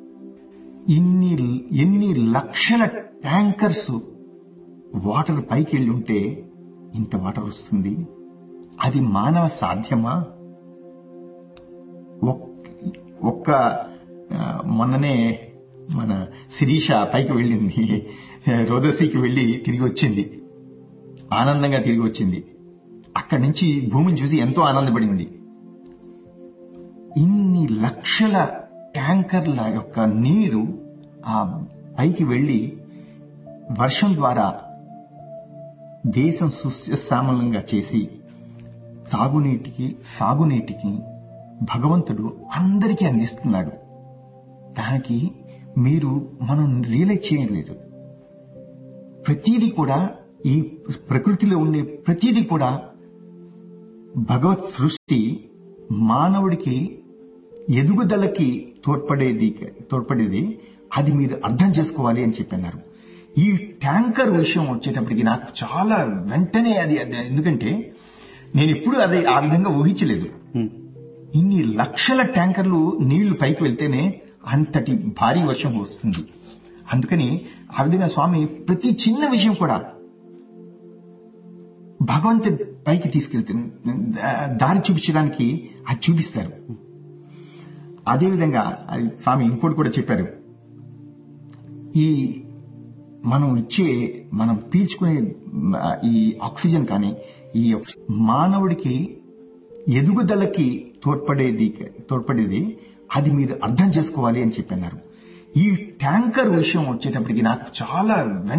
ఎన్ని లక్షల ట్యాంకర్స్ వాటర్ పైకి వెళ్ళి ఉంటే ఇంత వాటర్ వస్తుంది. అది మానవ సాధ్యమా? మొన్ననే మన శిరీష పైకి వెళ్ళింది, రోదసీకి వెళ్లి తిరిగి వచ్చింది, ఆనందంగా తిరిగి వచ్చింది. అక్కడి నుంచి భూమిని చూసి ఎంతో ఆనందపడింది. ఇన్ని లక్షల ట్యాంకర్ల యొక్క నీరు ఆ పైకి వెళ్లి వర్షం ద్వారా దేశం సుశ్యశ్యామలంగా చేసి తాగునీటికి సాగునీటికి భగవంతుడు అందరికీ అందిస్తున్నాడు. దానికి మనం రియలైజ్ చేయలేదు. ప్రతిదీ కూడా ఈ ప్రకృతిలో ఉండే ప్రతిదీ కూడా భగవత్ సృష్టి మానవుడికి ఎదుగుదలకి తోడ్పడేది. అది మీరు అర్థం చేసుకోవాలి అని చెప్పన్నారు. ఈ ట్యాంకర్ విషయం వచ్చేటప్పటికి నాకు చాలా వెంటనే అది ఎందుకంటే నేను ఎప్పుడు అది ఆ విధంగా ఊహించలేదు. ఇన్ని లక్షల ట్యాంకర్లు నీళ్లు పైకి వెళ్తేనే అంతటి భారీ వర్షం వస్తుంది. అందుకని ఆ విధంగా స్వామి ప్రతి చిన్న విషయం కూడా భగవంతుడి పైకి తీసుకెళ్తే దారి చూపించడానికి అది చూపిస్తారు. అదేవిధంగా స్వామి ఇంకోటి కూడా చెప్పారు. మనం పీల్చుకునే ఈ ఆక్సిజన్ కానీ ఈ మానవుడికి ఎదుగుదలకి తోడ్పడేది. అది మీరు అర్థం చేసుకోవాలి అని చెప్పన్నారు. ఈ ట్యాంకర్ విషయం వచ్చేటప్పటికి నాకు చాలా